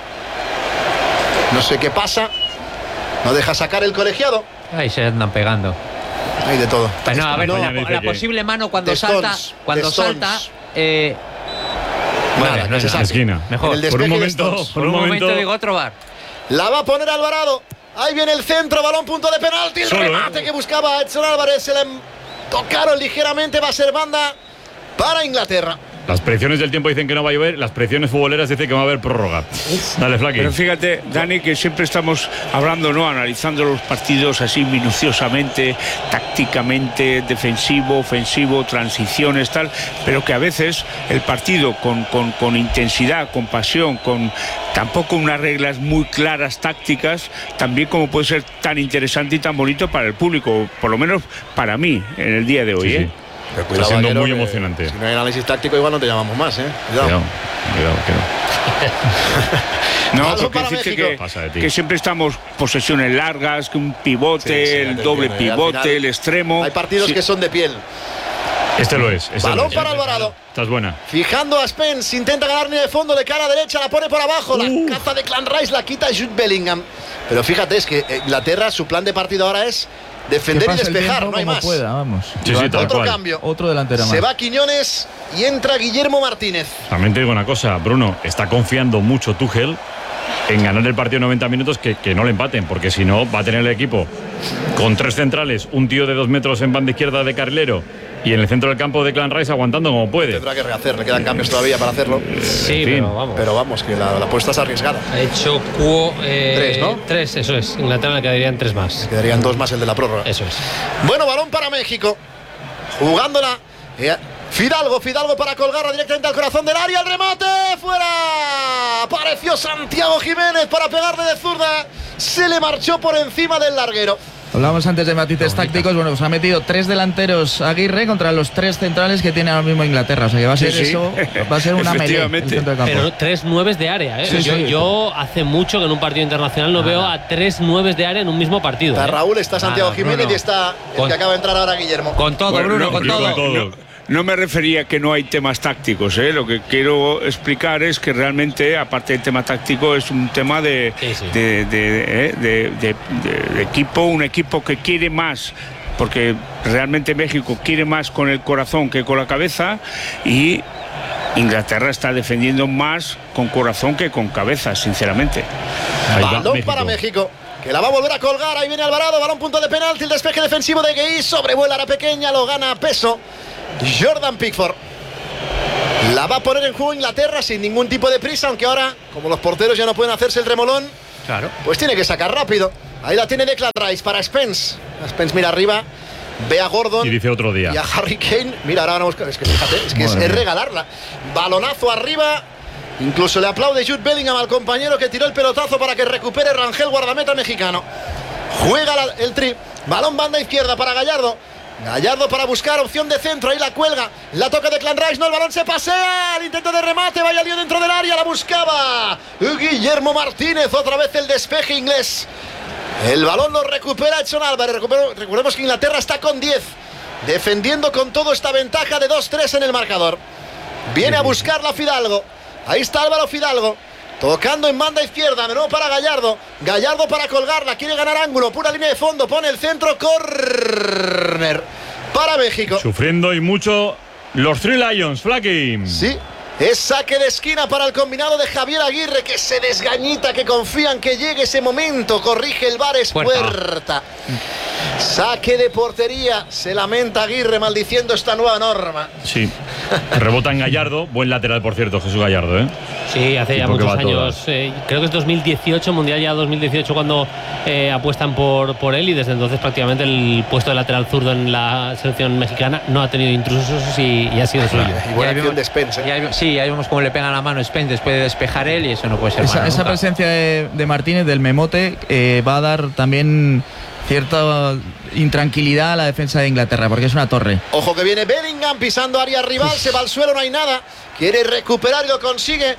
No sé qué pasa. No deja sacar el colegiado. Ahí se andan pegando. Hay de todo. Pues no, a ver, No, la, dice la que- posible mano cuando De salta, Stones, cuando de Stones. salta, eh, Nada, vale, que no se es saque. Esquina. mejor. En el Por un despeje de momento, Stones. por Por un un momento momento digo otro bar. La va a poner Alvarado. Ahí viene el centro, balón, punto de penalti. El Solo, remate ¿eh? que buscaba Edson Álvarez. Se le tocaron ligeramente. Va a ser banda para Inglaterra. las predicciones del tiempo dicen que no va a llover, las predicciones futboleras dicen que va a haber prórroga. Dale, Flaqui. Pero fíjate, Dani, que siempre estamos hablando, ¿no? Analizando los partidos así minuciosamente, tácticamente, defensivo, ofensivo, transiciones, tal, pero que a veces el partido con, con, con intensidad, con pasión, con tampoco unas reglas muy claras tácticas, también como puede ser tan interesante y tan bonito para el público, por lo menos para mí, en el día de hoy, Sí, sí. ¿eh? Pero Está siendo Vaquero, muy que emocionante. Si no hay análisis táctico, igual no te llamamos más, ¿eh? Cuidado. Cuidado, cuidado, cuidado. No, Balón porque para decirte México. que, Pasa de ti. que siempre estamos posesiones largas, que un pivote, Sí, sí, ya el te doble entiendo, y al pivote, final el extremo. Hay partidos Sí. que son de piel. Este lo es. Este Balón lo es. para Alvarado. Esta es buena. Fijando a Spence, intenta ganar línea de fondo de cara derecha, la pone por abajo, la caza de Clan Rice, la quita Jude Bellingham. Pero fíjate, es que Inglaterra, su plan de partido ahora es defender y Que pase el despejar, tiempo no hay como más. pueda, vamos. Sí, sí, tal Otro cual. cambio. Otro delantero más. Se va Quiñones y entra Guillermo Martínez. También te digo una cosa, Bruno, está confiando mucho Tuchel en ganar el partido noventa minutos, que, que no le empaten, porque si no va a tener el equipo con tres centrales, un tío de dos metros en banda izquierda de carrilero y en el centro del campo de Clan Rice aguantando como puede. Tendrá que rehacer, le quedan cambios todavía para hacerlo. Sí, En fin. pero vamos. Pero vamos, que la, la apuesta es arriesgada. Ha hecho Cuo. Eh, Tres, ¿no? Tres, eso es. Inglaterra le quedarían tres más. Quedarían dos más el de la prórroga. Eso es. Bueno, balón para México. Jugándola. eh, Fidalgo, Fidalgo para colgarla directamente al corazón del área. El remate fuera. Apareció Santiago Jiménez para pegarle de zurda. Se le marchó por encima del larguero. Hablábamos antes de matices tácticos. Bueno, pues ha metido tres delanteros Aguirre contra los tres centrales que tiene ahora mismo Inglaterra. O sea que va a ser Sí, sí. eso, va a ser una melee el centro de campo. Pero tres nueves de área, ¿eh? Sí, yo, sí. yo hace mucho que en un partido internacional no veo a tres nueves de área en un mismo partido. Está ¿eh? Raúl, está Santiago Ah, Jiménez Bruno. y está el Con- que acaba de entrar ahora, Guillermo. Con todo, Bueno, Bruno, no, con yo todo. No, no me refería que no hay temas tácticos, ¿eh? Lo que quiero explicar es que realmente, aparte del tema táctico, es un tema de, Sí, sí. de, de- ¿eh? de- de- de- de equipo, un equipo que quiere más, porque realmente México quiere más con el corazón que con la cabeza, y Inglaterra está defendiendo más con corazón que con cabeza, sinceramente. Ahí va Balón México. para México, que la va a volver a colgar. Ahí viene Alvarado, balón punto de penalti. El despeje defensivo de Gueí, sobrevuela a la pequeña, lo gana a peso Jordan Pickford. La va a poner en juego Inglaterra sin ningún tipo de prisa, aunque ahora, como los porteros ya no pueden hacerse el remolón, Claro. pues tiene que sacar rápido. Ahí la tiene Declan Rice para Spence. Spence mira arriba, ve a Gordon Y dice otro día. y a Harry Kane. Mira, ahora van a buscar. Es que fíjate, es que es, Madre es mía. regalarla. Balonazo arriba. Incluso le aplaude Jude Bellingham al compañero que tiró el pelotazo para que recupere Rangel, guardameta mexicano. Juega la- el tri. Balón banda izquierda para Gallardo. Gallardo para buscar opción de centro. Ahí la cuelga. La toca de Declan Rice. No, el balón se pasea. El intento de remate. Vaya lío dentro del área. La buscaba Guillermo Martínez. Otra vez el despeje inglés. El balón lo recupera Edson Álvarez. Recupero- Recordemos que Inglaterra está con diez. Defendiendo con todo esta ventaja de dos tres en el marcador. Viene a buscarla Fidalgo. Ahí está Álvaro Fidalgo. Tocando en banda izquierda. De nuevo para Gallardo. Gallardo para colgarla. Quiere ganar ángulo. Pura línea de fondo. Pone el centro. Corner para México. Sufriendo y mucho los Three Lions, Flaky. Sí. Es saque de esquina para el combinado de Javier Aguirre, que se desgañita, que confían que llegue ese momento. Corrige el VAR, es Puerta. puerta. Saque de portería. Se lamenta Aguirre maldiciendo esta nueva norma. Sí. Rebota en Gallardo. Buen lateral, por cierto, Jesús Gallardo, ¿eh? Sí, hace ya Tipo que muchos va a años. todas. eh, creo que es dos mil dieciocho, Mundial ya dos mil dieciocho, cuando eh, apuestan por, por él, y desde entonces prácticamente el puesto de lateral zurdo en la selección mexicana no ha tenido intrusos y, y ha sido suyo. Y buena ahí acción vemos- de Spence. ¿eh? y ahí- sí, ahí vemos cómo le pegan la mano a Spence después de despejar él, y eso no puede ser Esa, mano esa nunca. presencia de, de Martínez, del memote, eh, va a dar también cierta intranquilidad a la defensa de Inglaterra, porque es una torre. Ojo que viene Bellingham pisando área rival, se va al suelo, no hay nada. Quiere recuperar y lo consigue.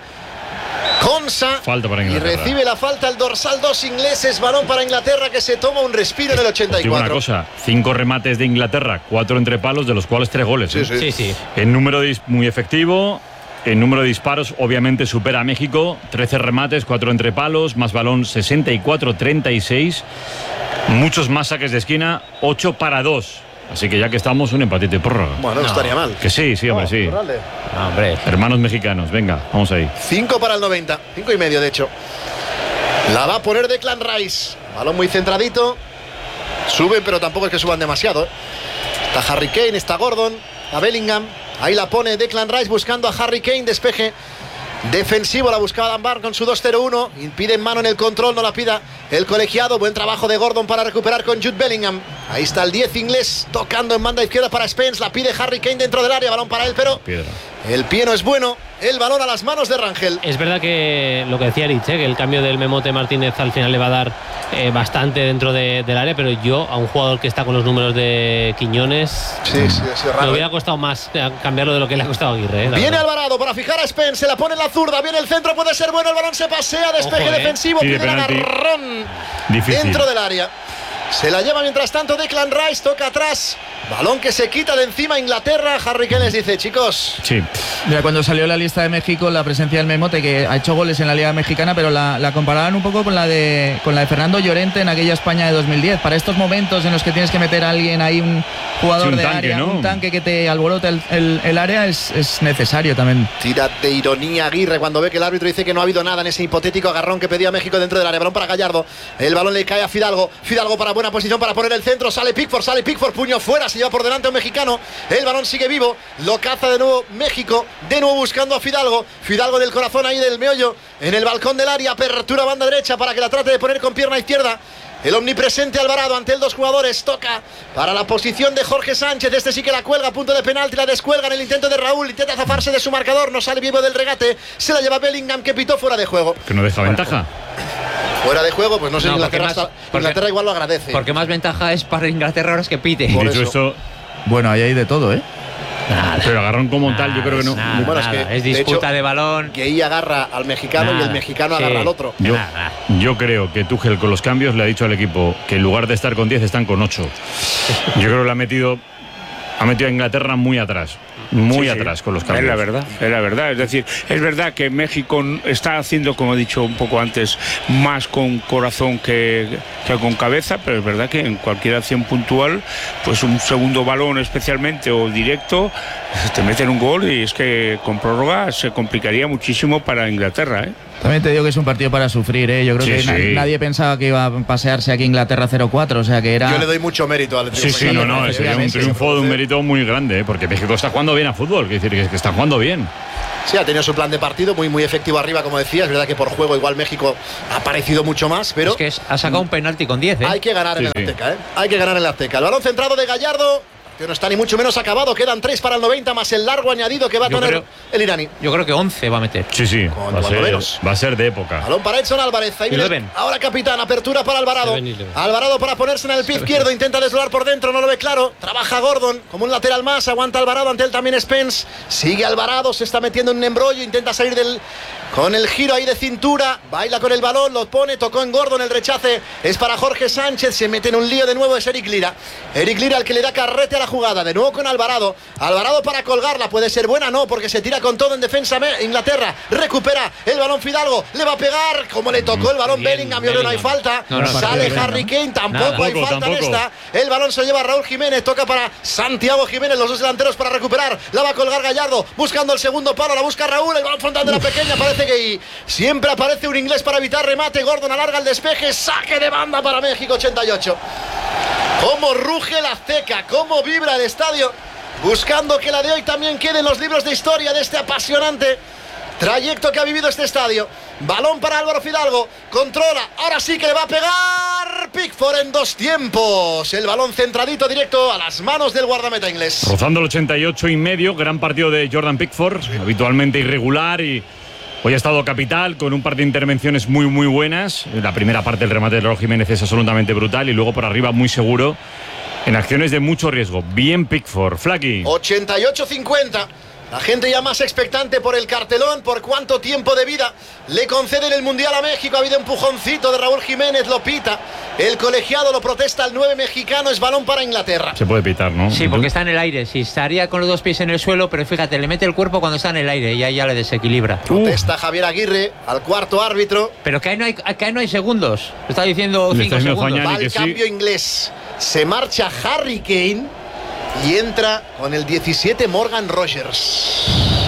Consa. Falta para Y Inglaterra. recibe la falta el dorsal dos ingleses. Balón para Inglaterra, que se toma un respiro en el ochenta Os y digo una cuatro. cosa, cinco remates de Inglaterra, cuatro entre palos, de los cuales tres goles. ¿eh? Sí, sí. En número de dis- muy efectivo, en número de disparos obviamente supera a México, trece remates, cuatro entre palos, más balón sesenta y cuatro treinta y seis, muchos más saques de esquina, ocho para dos. Así que ya que estamos, un empatito de prórroga. Bueno, no estaría mal. Que sí, sí, hombre, sí. Corralde. No, hombre. Hermanos mexicanos, venga, vamos ahí. cinco para el noventa, cinco y medio de hecho. La va a poner Declan Rice. Balón muy centradito. Suben, pero tampoco es que suban demasiado. ¿eh? Está Harry Kane, está Gordon, a Bellingham. Ahí la pone Declan Rice buscando a Harry Kane. Despeje defensivo, la buscaba Dunbar con su dos cero uno. Impide en mano en el control, no la pida el colegiado. Buen trabajo de Gordon para recuperar con Jude Bellingham. Ahí está el diez inglés tocando en banda izquierda para Spence. La pide Harry Kane dentro del área. Balón para él, pero Piedra. el pie no es bueno. El balón a las manos de Rangel. Es verdad que lo que decía Rich, ¿eh? que el cambio del Memote Martínez al final le va a dar eh, bastante dentro de- del área, pero yo a un jugador que está con los números de Quiñones Sí, sí, ha sido me raro. hubiera costado más eh, cambiarlo de lo que le ha costado a Aguirre. ¿eh? La Viene verdad. Alvarado para fijar a Spence, se la pone en la zurda, viene el centro, puede ser bueno, el balón se pasea, despeje Ojo, eh. defensivo, Pide pide el penalti. agarrón Difícil. dentro del área. Se la lleva mientras tanto Declan Rice, toca atrás, balón que se quita de encima Inglaterra. Harry Kane les dice, chicos, Sí, Mira, cuando salió la lista de México, la presencia del memote, que ha hecho goles en la Liga Mexicana, pero la, la comparaban un poco con la de con la de Fernando Llorente en aquella España de dos mil diez. Para estos momentos en los que tienes que meter a alguien ahí, un jugador Sí, un de tanque, área, ¿no? un tanque que te alborote el, el- el área, es, es necesario también. tira de ironía Aguirre cuando ve que el árbitro dice que no ha habido nada en ese hipotético agarrón que pedía México dentro del área. Balón para Gallardo, el balón le cae a Fidalgo, Fidalgo para buena posición para poner el centro, sale Pickford, sale Pickford, puño fuera, se lleva por delante a un mexicano, el balón sigue vivo, lo caza de nuevo México, de nuevo buscando a Fidalgo, Fidalgo del corazón ahí del meollo, en el balcón del área, apertura banda derecha para que la trate de poner con pierna izquierda. El omnipresente Alvarado, ante él dos jugadores, toca para la posición de Jorge Sánchez, este sí que la cuelga, a punto de penalti, la descuelga en el intento de Raúl, intenta zafarse de su marcador, no sale vivo del regate, se la lleva Bellingham, que pitó fuera de juego. que no deja ventaja. Fuera de juego, pues no sé, No, Inglaterra, porque más- hasta- porque- Inglaterra igual lo agradece. Porque más ventaja es para Inglaterra ahora es que pite. Y Por dicho eso. esto, Bueno, ahí hay de todo, ¿eh? Nada. pero agarrón como tal, yo creo que no. Nada, Bueno, es nada. que, es de disputa hecho, de balón. Que ella agarra al mexicano y Nada. el mexicano Sí. agarra al otro. Yo, Nada, nada. yo creo que Tuchel con los cambios le ha dicho al equipo que en lugar de estar con diez están con ocho. Yo creo que le ha metido, ha metido a Inglaterra muy atrás, muy Sí, sí. atrás con los cambios. Es la verdad, es la verdad. Es decir, es verdad que México está haciendo, como he dicho un poco antes, más con corazón que, que con cabeza, pero es verdad que en cualquier acción puntual, pues un segundo balón especialmente o directo, te meten un gol y es que con prórroga se complicaría muchísimo para Inglaterra, ¿eh? También te digo que es un partido para sufrir, ¿eh? Yo creo Sí, que na- sí. nadie pensaba que iba a pasearse aquí Inglaterra cero cuatro, o sea que era... Yo le doy mucho mérito al Sí, sí, no, no, sería un efectivamente. triunfo de un mérito muy grande, ¿eh? Porque México está jugando bien a fútbol, quiere decir que- que está jugando bien. Sí, ha tenido su plan de partido muy, muy efectivo arriba, como decías. Es verdad que por juego igual México ha parecido mucho más, pero Es que es- ha sacado un penalti con diez, ¿eh? hay que ganar Sí, en el sí. Azteca, ¿eh? Hay que ganar en el Azteca. El balón centrado de Gallardo, que no está ni mucho menos acabado. Quedan tres para el noventa, más el largo añadido que va a Yo tener creo- el iraní. Yo creo que once va a meter. Sí, sí, Con va a, cuando ser, menos. va a ser de época. Balón para Edson Álvarez. Ahí viene Eleven. ahora capitán. Apertura para Alvarado. Seven, eleven. Alvarado para ponerse en el pie izquierdo. Intenta deslorar por dentro. No lo ve claro. Trabaja Gordon como un lateral más. Aguanta Alvarado. Ante él también Spence. Sigue Alvarado. Se está metiendo en un embrollo. Intenta salir del. Con el giro ahí de cintura. Baila con el balón. Lo pone. Tocó en Gordon. El rechace es para Jorge Sánchez. Se mete en un lío de nuevo. Es Eric Lira. Eric Lira el que le da carrete a la jugada. De nuevo con Alvarado. Alvarado para colgarla. Puede ser buena. No, porque se tira con todo en defensa. Inglaterra recupera el balón Fidalgo. Le va a pegar. Como le tocó el balón Bien, Bellingham. Yo creo que no hay Bellingham. falta. No, no, Sale partido Harry bien, Kane. Tampoco Nada. hay Tampoco, falta en tampoco. esta. El balón se lleva Raúl Jiménez. Toca para Santiago Jiménez. Los dos delanteros para recuperar. La va a colgar Gallardo. Buscando el segundo palo. La busca Raúl. El balón frontal de la pequeña. Parece que siempre aparece un inglés para evitar remate. Gordon alarga el despeje. Saque de banda para México. ochenta y ocho. Cómo ruge la Azteca. Cómo vibra el estadio. Buscando que la de hoy también quede en los libros de historia de este apasionante trayecto que ha vivido este estadio. Balón para Álvaro Fidalgo. Controla. Ahora sí que le va a pegar Pickford en dos tiempos. El balón centradito directo a las manos del guardameta inglés. Rozando el ochenta y ocho y medio, gran partido de Jordan Pickford, habitualmente irregular y hoy ha estado capital con un par de intervenciones muy muy buenas. La primera parte del remate de Raúl Jiménez es absolutamente brutal y luego por arriba muy seguro en acciones de mucho riesgo. Bien Pickford. Flaky. ochenta y ocho cincuenta. La gente ya más expectante por el cartelón, por cuánto tiempo de vida le conceden el Mundial a México. Ha habido empujoncito de Raúl Jiménez, lo pita. El colegiado lo protesta, el nueve mexicano, es balón para Inglaterra. Se puede pitar, ¿no? Sí, porque está en el aire. Sí, estaría con los dos pies en el suelo, pero fíjate, le mete el cuerpo cuando está en el aire y ahí ya le desequilibra. Protesta Javier Aguirre al cuarto árbitro. Pero que ahí no hay, que ahí no hay segundos. Está diciendo Le cinco está diciendo segundos. Fañani Va que el sí. cambio inglés. Se marcha Harry Kane y entra con el diecisiete Morgan Rogers.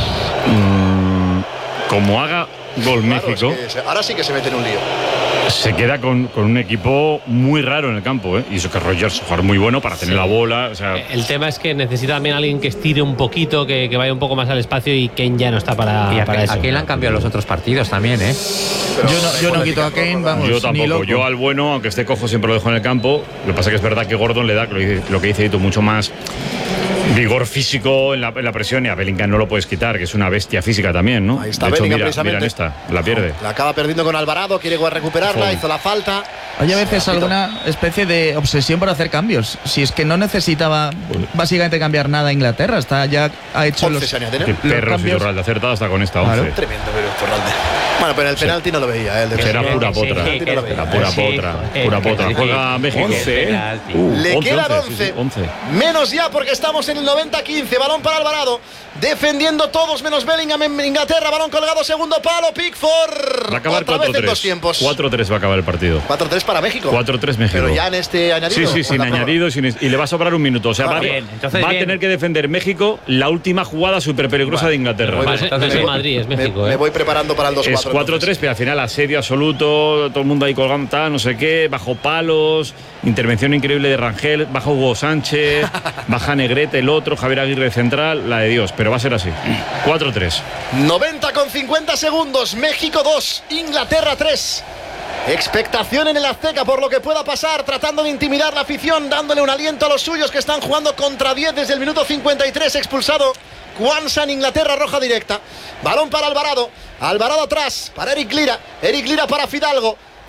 Mm, como haga gol Claro, México, es que se- ahora sí que se mete en un lío. se queda con, con un equipo muy raro en el campo, ¿eh? Y eso que Rogers jugar muy bueno para tener la bola. O sea, El tema es que necesita también alguien que estire un poquito, que, que vaya un poco más al espacio y Kane ya no está para, Y a, para eso. a Kane le han cambiado los otros partidos también, ¿eh? Pero Yo no, yo no quito a Kane, vamos, yo ni tampoco. loco. Yo al bueno, aunque esté cojo, siempre lo dejo en el campo. Lo que pasa es que es verdad que Gordon le da, lo, dice- lo que dice Ito, mucho más vigor físico en la, en la presión, y a Bellingham no lo puedes quitar, que es una bestia física también, ¿no? Ahí está de hecho, Bellingham mira, precisamente. mira en esta, la pierde. La acaba perdiendo con Alvarado, quiere recuperarla, Ojo. hizo la falta. Hay a veces alguna especie de obsesión por hacer cambios. Si es que no necesitaba básicamente cambiar nada a Inglaterra, está ya ha hecho once los, se añaden, ¿eh? Qué los perro cambios. Fitzgerald acertado hasta con esta Claro. once. Tremendo, pero Torralde. Bueno, pero en el penalti no lo veía, ¿eh? El de Será México. pura Sí, potra. sí, que- Era pura sí, potra. joder, Pura que potra. sí. Juega México. once, ¿eh? Penalti. Uh, Le once, quedan once, sí, once. sí, once. Menos ya porque estamos en el noventa quince. Balón para Alvarado. Defendiendo todos menos Bellingham en Inglaterra. Balón colgado, segundo palo. Pickford. Va a acabar Otra vez en dos cuatro tres. tiempos. cuatro tres va a acabar el partido. cuatro tres para México. cuatro tres México. Pero ya en este añadido. Sí, sí, ¿o sin en la prórroga? añadido sin es- y le va a sobrar un minuto. O sea, Ah, va, a- bien, entonces va a bien. tener que defender México la última jugada súper peligrosa de Inglaterra. No es- no es Entonces, Madrid, es Me, México. me ¿eh? voy preparando para el dos Es cuatro. cuatro tres, pero al final asedio absoluto, todo el mundo ahí colgando, tal, no sé qué, bajo palos, intervención increíble de Rangel, baja Hugo Sánchez, baja Negrete, el otro, Javier Aguirre central, la de Dios, pero va a ser así. cuatro tres. noventa con cincuenta segundos. México dos, Inglaterra tres. Expectación en el Azteca por lo que pueda pasar, tratando de intimidar la afición, dándole un aliento a los suyos que están jugando contra diez desde el minuto cincuenta y tres. Expulsado Kwanza en Inglaterra, roja directa. Balón para Alvarado. Alvarado atrás para Eric Lira. Eric Lira para Fidalgo.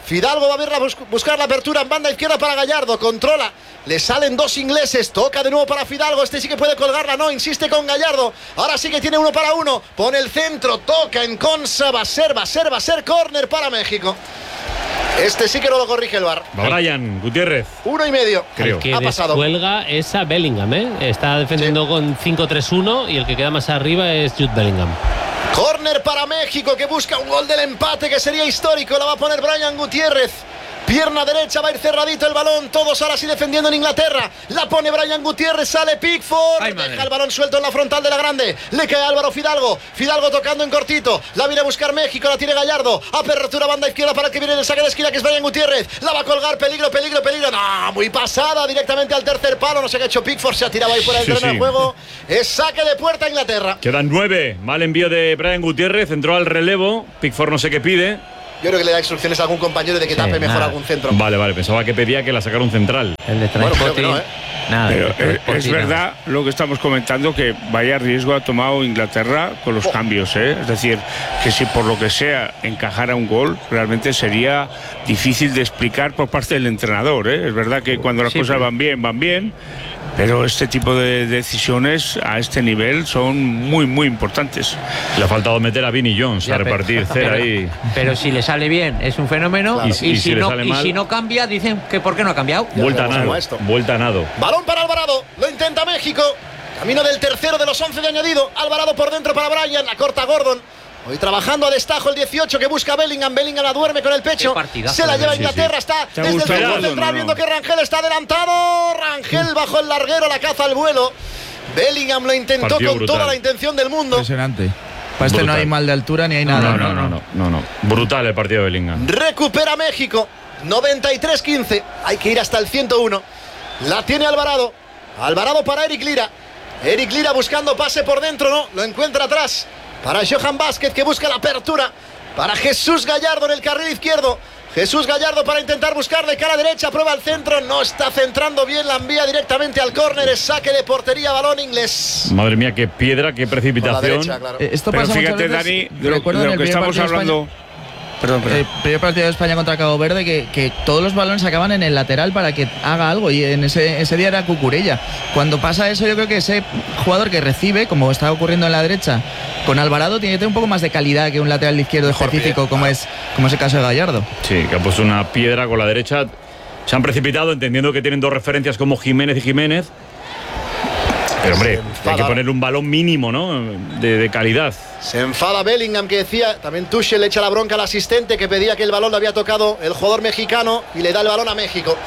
Fidalgo va a verla bus buscar la apertura en banda izquierda para Gallardo. Controla. Le salen dos ingleses. Toca de nuevo para Fidalgo. Este sí que puede colgarla. No, insiste con Gallardo. Ahora sí que tiene uno para uno. Pone el centro. Toca en Consa. Va a ser, va a ser, va a ser córner para México. Este sí que no lo corrige el V A R. Brian Gutiérrez. Uno y medio. Creo. El que ha pasado. Descuelga es a Bellingham, ¿eh? Está defendiendo sí. con cinco tres uno y el que queda más arriba es Jude Bellingham. Córner para México, que busca un gol del empate que sería histórico. La va a poner Brian Gutiérrez. Pierna derecha, va a ir cerradito el balón. Todos ahora sí defendiendo en Inglaterra. La pone Brian Gutiérrez, sale Pickford. Ay, deja el balón suelto en la frontal de la grande. Le cae Álvaro Fidalgo. Fidalgo tocando en cortito. La viene a buscar México, la tiene Gallardo. Apertura banda izquierda para el que viene en el saque de esquina, que es Brian Gutiérrez. La va a colgar, peligro, peligro, peligro. No, muy pasada, directamente al tercer palo. No sé qué ha hecho Pickford, se ha tirado ahí fuera del terreno de juego. Es saque de puerta a Inglaterra. Quedan nueve. Mal envío de Brian Gutiérrez. Entró al relevo. Pickford no sé qué pide. Yo creo que le da instrucciones a algún compañero de que tape sí, mejor nada. algún centro. Vale, vale, pensaba que pedía que la sacara un central. El de bueno, creo que no, ¿eh? Nada, pero es, es verdad lo que estamos comentando, que vaya riesgo ha tomado Inglaterra con los oh. cambios, ¿eh? Es decir, que si por lo que sea encajara un gol, realmente sería difícil de explicar por parte del entrenador, ¿eh? Es verdad que cuando las sí, cosas pero... van bien, van bien, pero este tipo de decisiones a este nivel son muy, muy importantes. Le ha faltado meter a Vinnie Jones ya, a repartir cera ahí. Pero si le sale bien, es un fenómeno. Claro. Y, y, y, si si no, y si no cambia, dicen que ¿por qué no ha cambiado? Vuelta a nado. Vuelta a nado. Balón para Alvarado. Lo intenta México. Camino del tercero de los once de añadido. Alvarado por dentro para Brian. La corta Gordon. Hoy trabajando a destajo el dieciocho que busca Bellingham. Bellingham la duerme con el pecho. Se la lleva a Inglaterra. Sí, sí. Está desde el centro central no, no. viendo que Rangel está adelantado. Rangel bajo el larguero, la caza al vuelo. Bellingham lo intentó Partido con brutal. toda la intención del mundo. Impresionante. Para este no hay mal de altura ni hay nada. No, no, no, no, no, no. Brutal el partido de Bellingham. Recupera México. noventa y tres quince. Hay que ir hasta el ciento uno. La tiene Alvarado. Alvarado para Eric Lira. Eric Lira buscando pase por dentro. No, lo encuentra atrás. Para Johan Vázquez, que busca la apertura. Para Jesús Gallardo en el carril izquierdo. Jesús Gallardo para intentar buscar de cara derecha. Prueba el centro. No está centrando bien. La envía directamente al córner. Es saque de portería. Balón inglés. Madre mía, qué piedra, qué precipitación. Derecha, claro. eh, Esto Pero pasa fíjate, muchas veces, Dani, de lo, de lo que estamos hablando... Perdón, perdón. El primer partido de España contra Cabo Verde, que, que todos los balones acaban en el lateral para que haga algo, y en ese, ese día era Cucurella. Cuando pasa eso, yo creo que ese jugador que recibe, como está ocurriendo en la derecha con Alvarado, tiene que tener un poco más de calidad que un lateral izquierdo Mejor específico pie, como, claro. es, como es el caso de Gallardo. Sí, que ha puesto una piedra con la derecha. Se han precipitado entendiendo que tienen dos referencias como Jiménez y Jiménez. Pero hombre, hay que poner un balón mínimo, ¿no? De, de calidad. Se enfada Bellingham, que decía, también Tuchel le echa la bronca al asistente que pedía que el balón lo había tocado el jugador mexicano y le da el balón a México.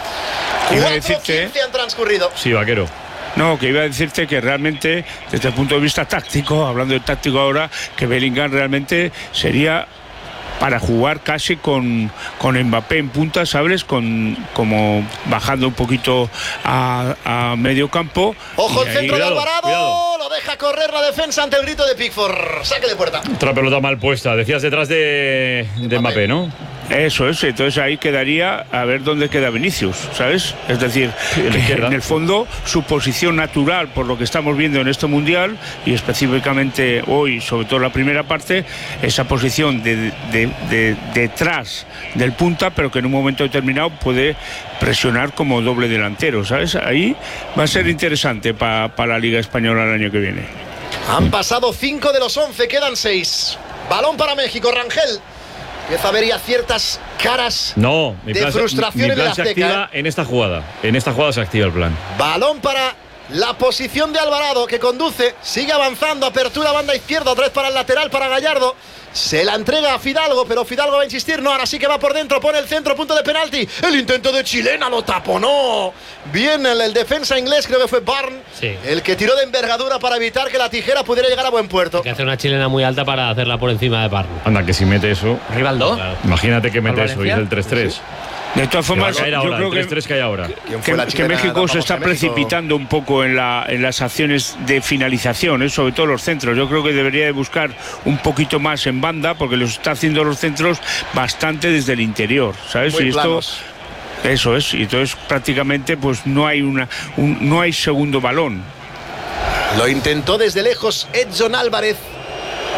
cuatro quince han transcurrido. Sí, Vaquero. No, que iba a decirte que realmente, desde el punto de vista táctico, hablando de táctico ahora, que Bellingham realmente sería para jugar casi con, con Mbappé en punta, ¿sabes? Con, como bajando un poquito a, a medio campo. Ojo el centro de Alvarado, cuidado. Lo deja correr la defensa ante el grito de Pickford. Saque de puerta. Otra pelota mal puesta, decías detrás de, de Mbappé, ¿no? Eso es, entonces ahí quedaría a ver dónde queda Vinicius, ¿sabes? Es decir, que en el fondo su posición natural, por lo que estamos viendo en este Mundial, y específicamente hoy, sobre todo la primera parte, esa posición de, de, de, de detrás del punta, pero que en un momento determinado puede presionar como doble delantero, ¿sabes? Ahí va a ser interesante para pa la Liga Española el año que viene. Han pasado cinco de los once, quedan seis. Balón para México, Rangel. Empieza a haber ya ciertas caras no, mi de plan, frustración mi, mi plan en el se Azteca. activa en esta jugada. En esta jugada se activa el plan. Balón para la posición de Alvarado, que conduce, sigue avanzando, apertura banda izquierda, otra vez para el lateral, para Gallardo. Se la entrega a Fidalgo, pero Fidalgo va a insistir. No, ahora sí que va por dentro, pone el centro, punto de penalti. El intento de Chilena lo taponó. Bien el, el defensa inglés, creo que fue Barn, sí. el que tiró de envergadura para evitar que la tijera pudiera llegar a buen puerto. Hay que hacer una chilena muy alta para hacerla por encima de Barn. Anda, que si mete eso. Rivaldo. Claro. Imagínate que mete eso y es el tres tres. Sí. De todas formas, yo ahora, creo que, tres tres que, hay ahora. que, que México se está precipitando un poco en, la, en las acciones de finalización, ¿eh? Sobre todo los centros. Yo creo que debería de buscar un poquito más en banda, porque los está haciendo los centros bastante desde el interior, ¿sabes? Muy y esto, planos. Eso es, y entonces prácticamente pues no hay una, un, no hay segundo balón. Lo intentó desde lejos Edson Álvarez.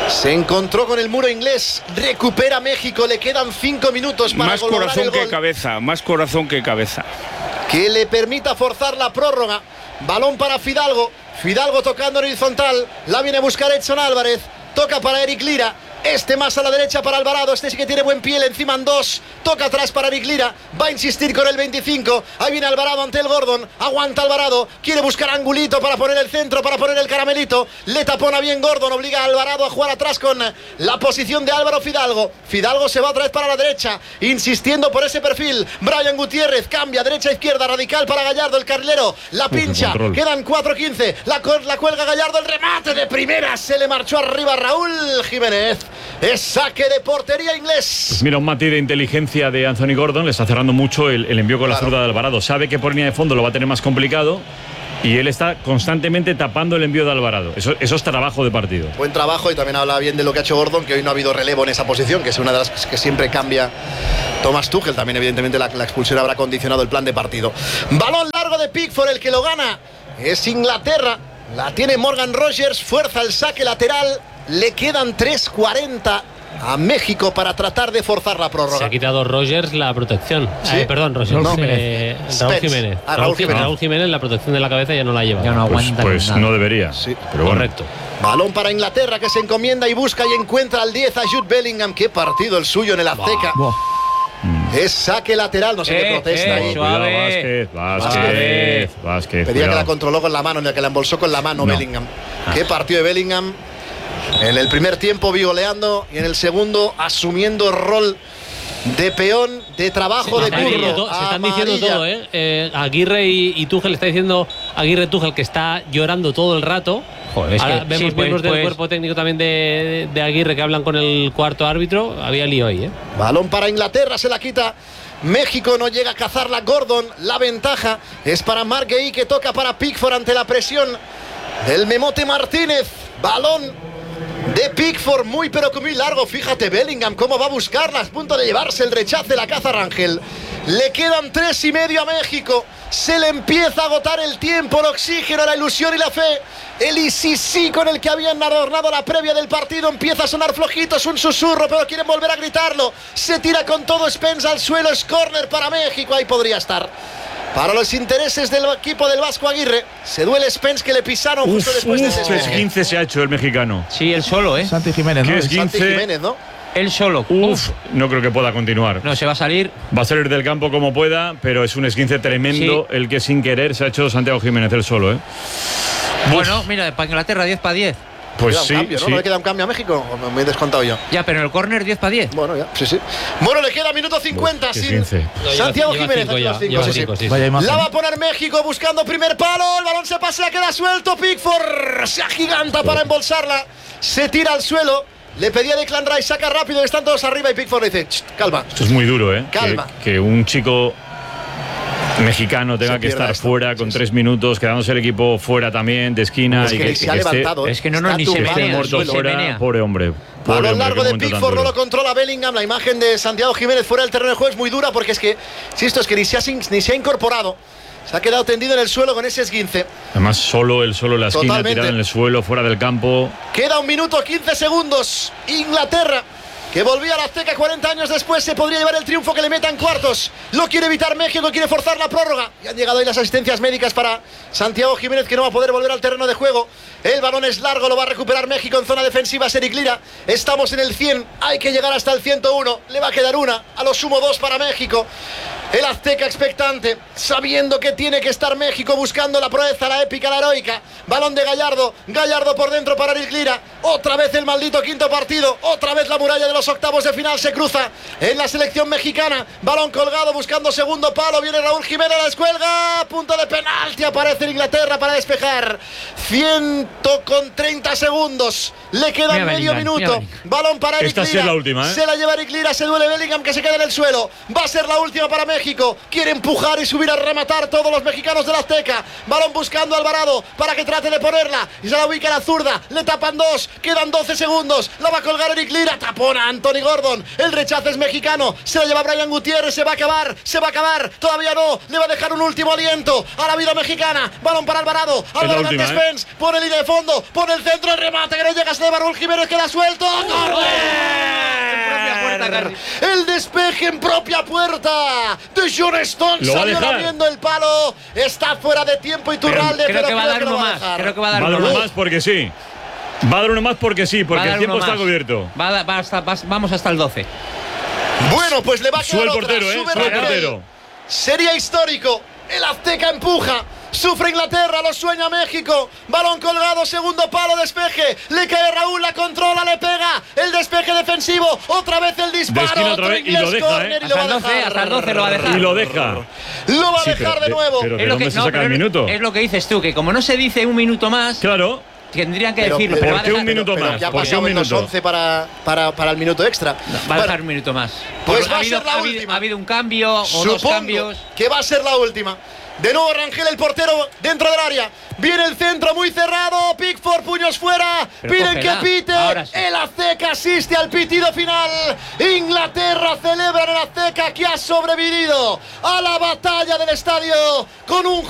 Se encontró con el muro inglés, recupera México, le quedan cinco minutos para más lograr corazón el gol que cabeza, más corazón que cabeza. que le permita forzar la prórroga. Balón para Fidalgo, Fidalgo tocando en horizontal, la viene a buscar Edson Álvarez, toca para Eric Lira. Este más a la derecha para Alvarado. Este sí que tiene buen pie, encima en dos. Toca atrás para Eric Lira. Va a insistir con el veinticinco. Ahí viene Alvarado ante el Gordon. Aguanta Alvarado. Quiere buscar angulito para poner el centro, para poner el caramelito. Le tapona bien Gordon. Obliga a Alvarado a jugar atrás con la posición de Álvaro Fidalgo. Fidalgo se va otra vez para la derecha, insistiendo por ese perfil. Brian Gutiérrez cambia derecha-izquierda. Radical para Gallardo, el carrilero. La pincha. Uf, Quedan cuatro quince. La, la cuelga Gallardo. El remate de primera. Se le marchó arriba Raúl Jiménez. Es saque de portería inglés. Pues mira, un matiz de inteligencia de Anthony Gordon. Le está cerrando mucho el, el envío con Claro. la zurda de Alvarado. Sabe que por línea de fondo lo va a tener más complicado y él está constantemente tapando el envío de Alvarado. Eso, eso es trabajo de partido. Buen trabajo, y también habla bien de lo que ha hecho Gordon, que hoy no ha habido relevo en esa posición, que es una de las que siempre cambia Thomas Tuchel. También evidentemente la, la expulsión habrá condicionado el plan de partido. Balón largo de Pickford, el que lo gana es Inglaterra. La tiene Morgan Rogers, fuerza el saque lateral. Le quedan tres cuarenta a México para tratar de forzar la prórroga. Se ha quitado Rogers la protección. ¿Sí? Eh, perdón, Rogers. No. Eh, Raúl Spence. Jiménez. Ah, Raúl Jiménez. Raúl Jiménez, la protección de la cabeza ya no la lleva. Ya no Pues, aguanta pues nada. no debería. Sí. Pero bueno. Correcto. Balón para Inglaterra, que se encomienda y busca y encuentra al diez a Jude Bellingham. Qué partido el suyo en el Azteca. Es saque lateral, no sé qué Eh, protesta eh, ahí. Cuidado, Suave. Vázquez, Vázquez, Vázquez. Pedía que cuidado. la controló con la mano, que la embolsó con la mano No. Bellingham. Qué partido de Bellingham. En el primer tiempo vigoleando y en el segundo asumiendo rol de peón, de trabajo, Se de están diciendo burro. to- se están diciendo Amarilla. todo, ¿eh? Eh, Aguirre y, y Tuchel está diciendo Aguirre Tuchel que está llorando todo el rato. Joder, es Ahora que- vemos sí, pues- miembros del pues- cuerpo técnico también de, de Aguirre que hablan con el cuarto árbitro. Había lío ahí, ¿eh? Balón para Inglaterra, se la quita. México no llega a cazarla. Gordon, la ventaja es para Mark Guehi, que toca para Pickford ante la presión del Memote Martínez. Balón de Pickford, muy pero que muy largo. Fíjate Bellingham cómo va a buscarla, a punto de llevarse el rechace la caza Rangel. Le quedan tres y medio a México. Se le empieza a agotar el tiempo, el oxígeno, la ilusión y la fe. El I C C con el que habían adornado la previa del partido empieza a sonar flojito, es un susurro, pero quieren volver a gritarlo. Se tira con todo Spence al suelo, es córner para México, ahí podría estar. Para los intereses del equipo del Vasco Aguirre, se duele Spence, que le pisaron justo Uf, después de ese uf, esguince se ha hecho el mexicano. Sí, él solo, ¿eh? Santi Jiménez, ¿Qué ¿no? es Santi quince? Jiménez, ¿no? Él solo. Uf, no creo que pueda continuar. No, se va a salir. Va a salir del campo como pueda, pero es un esguince tremendo el que sin querer se ha hecho Santiago Jiménez él solo, ¿eh? Bueno, mira, para Inglaterra diez para diez. Pues Queda un sí, cambio, ¿no? sí. ¿No le queda un cambio a México? ¿O me he descontado yo? Ya, pero en el córner diez para diez. Bueno, ya, sí, sí. Bueno, le queda minuto cincuenta Uf, qué sin esguince. No, lleva- Santiago lleva Jiménez. cinco aquí ya, los cinco, lleva sí, sí. cinco, sí. Vaya imagen. La va a poner México buscando primer palo. El balón se pasea, queda suelto. Pickford se agiganta para embolsarla. Se tira al suelo. Le pedía Declan Rice, saca rápido, están todos arriba y Pickford le dice, "Ch, calma. Esto es muy duro, ¿eh? Calma. Que, que un chico mexicano tenga Se que pierda estar esto. fuera Sí, con sí. tres minutos, quedándose el equipo fuera también, de esquina. Es y que ni que, se que ha esté- levantado. es que no, no, Está ni se tumbado esté en el menea, muerto ni se fuera. menea. Pobre hombre. Pobre Balón hombre, largo qué de momento tan Pickford, no duro. lo controla Bellingham. La imagen de Santiago Jiménez fuera del terreno de juego es muy dura, porque es que, si esto es que ni se ha, ni se ha incorporado. Se ha quedado tendido en el suelo con ese esguince. Además, solo él, solo en la esquina, Totalmente. tirado en el suelo, fuera del campo. Queda un minuto quince segundos. Inglaterra, que volvía a la Azteca cuarenta años después, se podría llevar el triunfo, que le meta en cuartos. Lo quiere evitar México, quiere forzar la prórroga. Y han llegado ahí las asistencias médicas para Santiago Jiménez, que no va a poder volver al terreno de juego. El balón es largo, lo va a recuperar México en zona defensiva. Eric Lira. Estamos en el cien, hay que llegar hasta el ciento uno. Le va a quedar una, a lo sumo dos para México. El Azteca expectante, sabiendo que tiene que estar México buscando la proeza, la épica, la heroica. Balón de Gallardo, Gallardo por dentro para Eric Lira. Otra vez el maldito quinto partido, otra vez la muralla de los octavos de final se cruza en la selección mexicana. Balón colgado buscando segundo palo, viene Raúl Jiménez, la descuelga, punto de penalti, aparece en Inglaterra para despejar. Ciento con treinta segundos, le queda Mira medio Bellingham, minuto. mira Balón para Eric Esta sí Lira. es la última, ¿eh? Se la lleva Eric Lira, se duele Bellingham, que se queda en el suelo. Va a ser la última para México. México. Quiere empujar y subir a rematar todos los mexicanos del Azteca. Balón buscando a Alvarado para que trate de ponerla. Y se la ubica a la zurda. Le tapan dos. Quedan doce segundos. La va a colgar Eric Lira. Tapona Anthony Gordon. El rechazo es mexicano. Se la lleva Brian Gutiérrez. Se va a acabar. Se va a acabar. Todavía no. Le va a dejar un último aliento a la vida mexicana. Balón para Alvarado. Alvarado ante Spence. Pone línea de fondo. Pone el centro. El remate que no llega. Se de Raúl Jiménez. Queda suelto. El despeje en propia puerta de John Stones. Salió lamiendo el palo. Está fuera de tiempo Iturralde. Creo, creo que va a dar uno más. Creo que va a dar va uno, uno más. más porque sí. Va a dar uno más porque sí, porque el tiempo está cubierto. Va a, va hasta, va, vamos hasta el doce. Bueno, pues le va a quedar Sube el otra. portero, eh. Sube el portero. Sería histórico. El Azteca empuja. Sufre Inglaterra, lo sueña México. Balón colgado, segundo palo, despeje. Le cae Raúl, la controla, le pega. El despeje defensivo. Otra vez el disparo. Otra vez, y lo deja, ¿eh? Y lo hasta, el doce, hasta el doce lo va a dejar. Y lo deja. Lo va a sí, dejar pero, de nuevo. Pero, es, lo que, ¿dónde no, se saca el es, minuto? es lo que dices tú, que como no se dice un minuto más. Claro. Tendrían que pero, decirlo. Pero, pero ¿por qué un minuto pero, más? Pero ya ha ¿Por qué pasado un en los minuto? once para, para, para el minuto extra. No, va a bueno, dejar un minuto más. Pues ha, va a habido, ser la ha, habido, última. ha habido un cambio o Supongo dos cambios. que va a ser la última. De nuevo Rangel, el portero dentro del área. Viene el centro muy cerrado. Pickford, puños fuera. Pero Piden cógela. que pite. Sí. El Azteca asiste al pitido final. Inglaterra celebra en el Azteca que ha sobrevivido a la batalla del estadio con un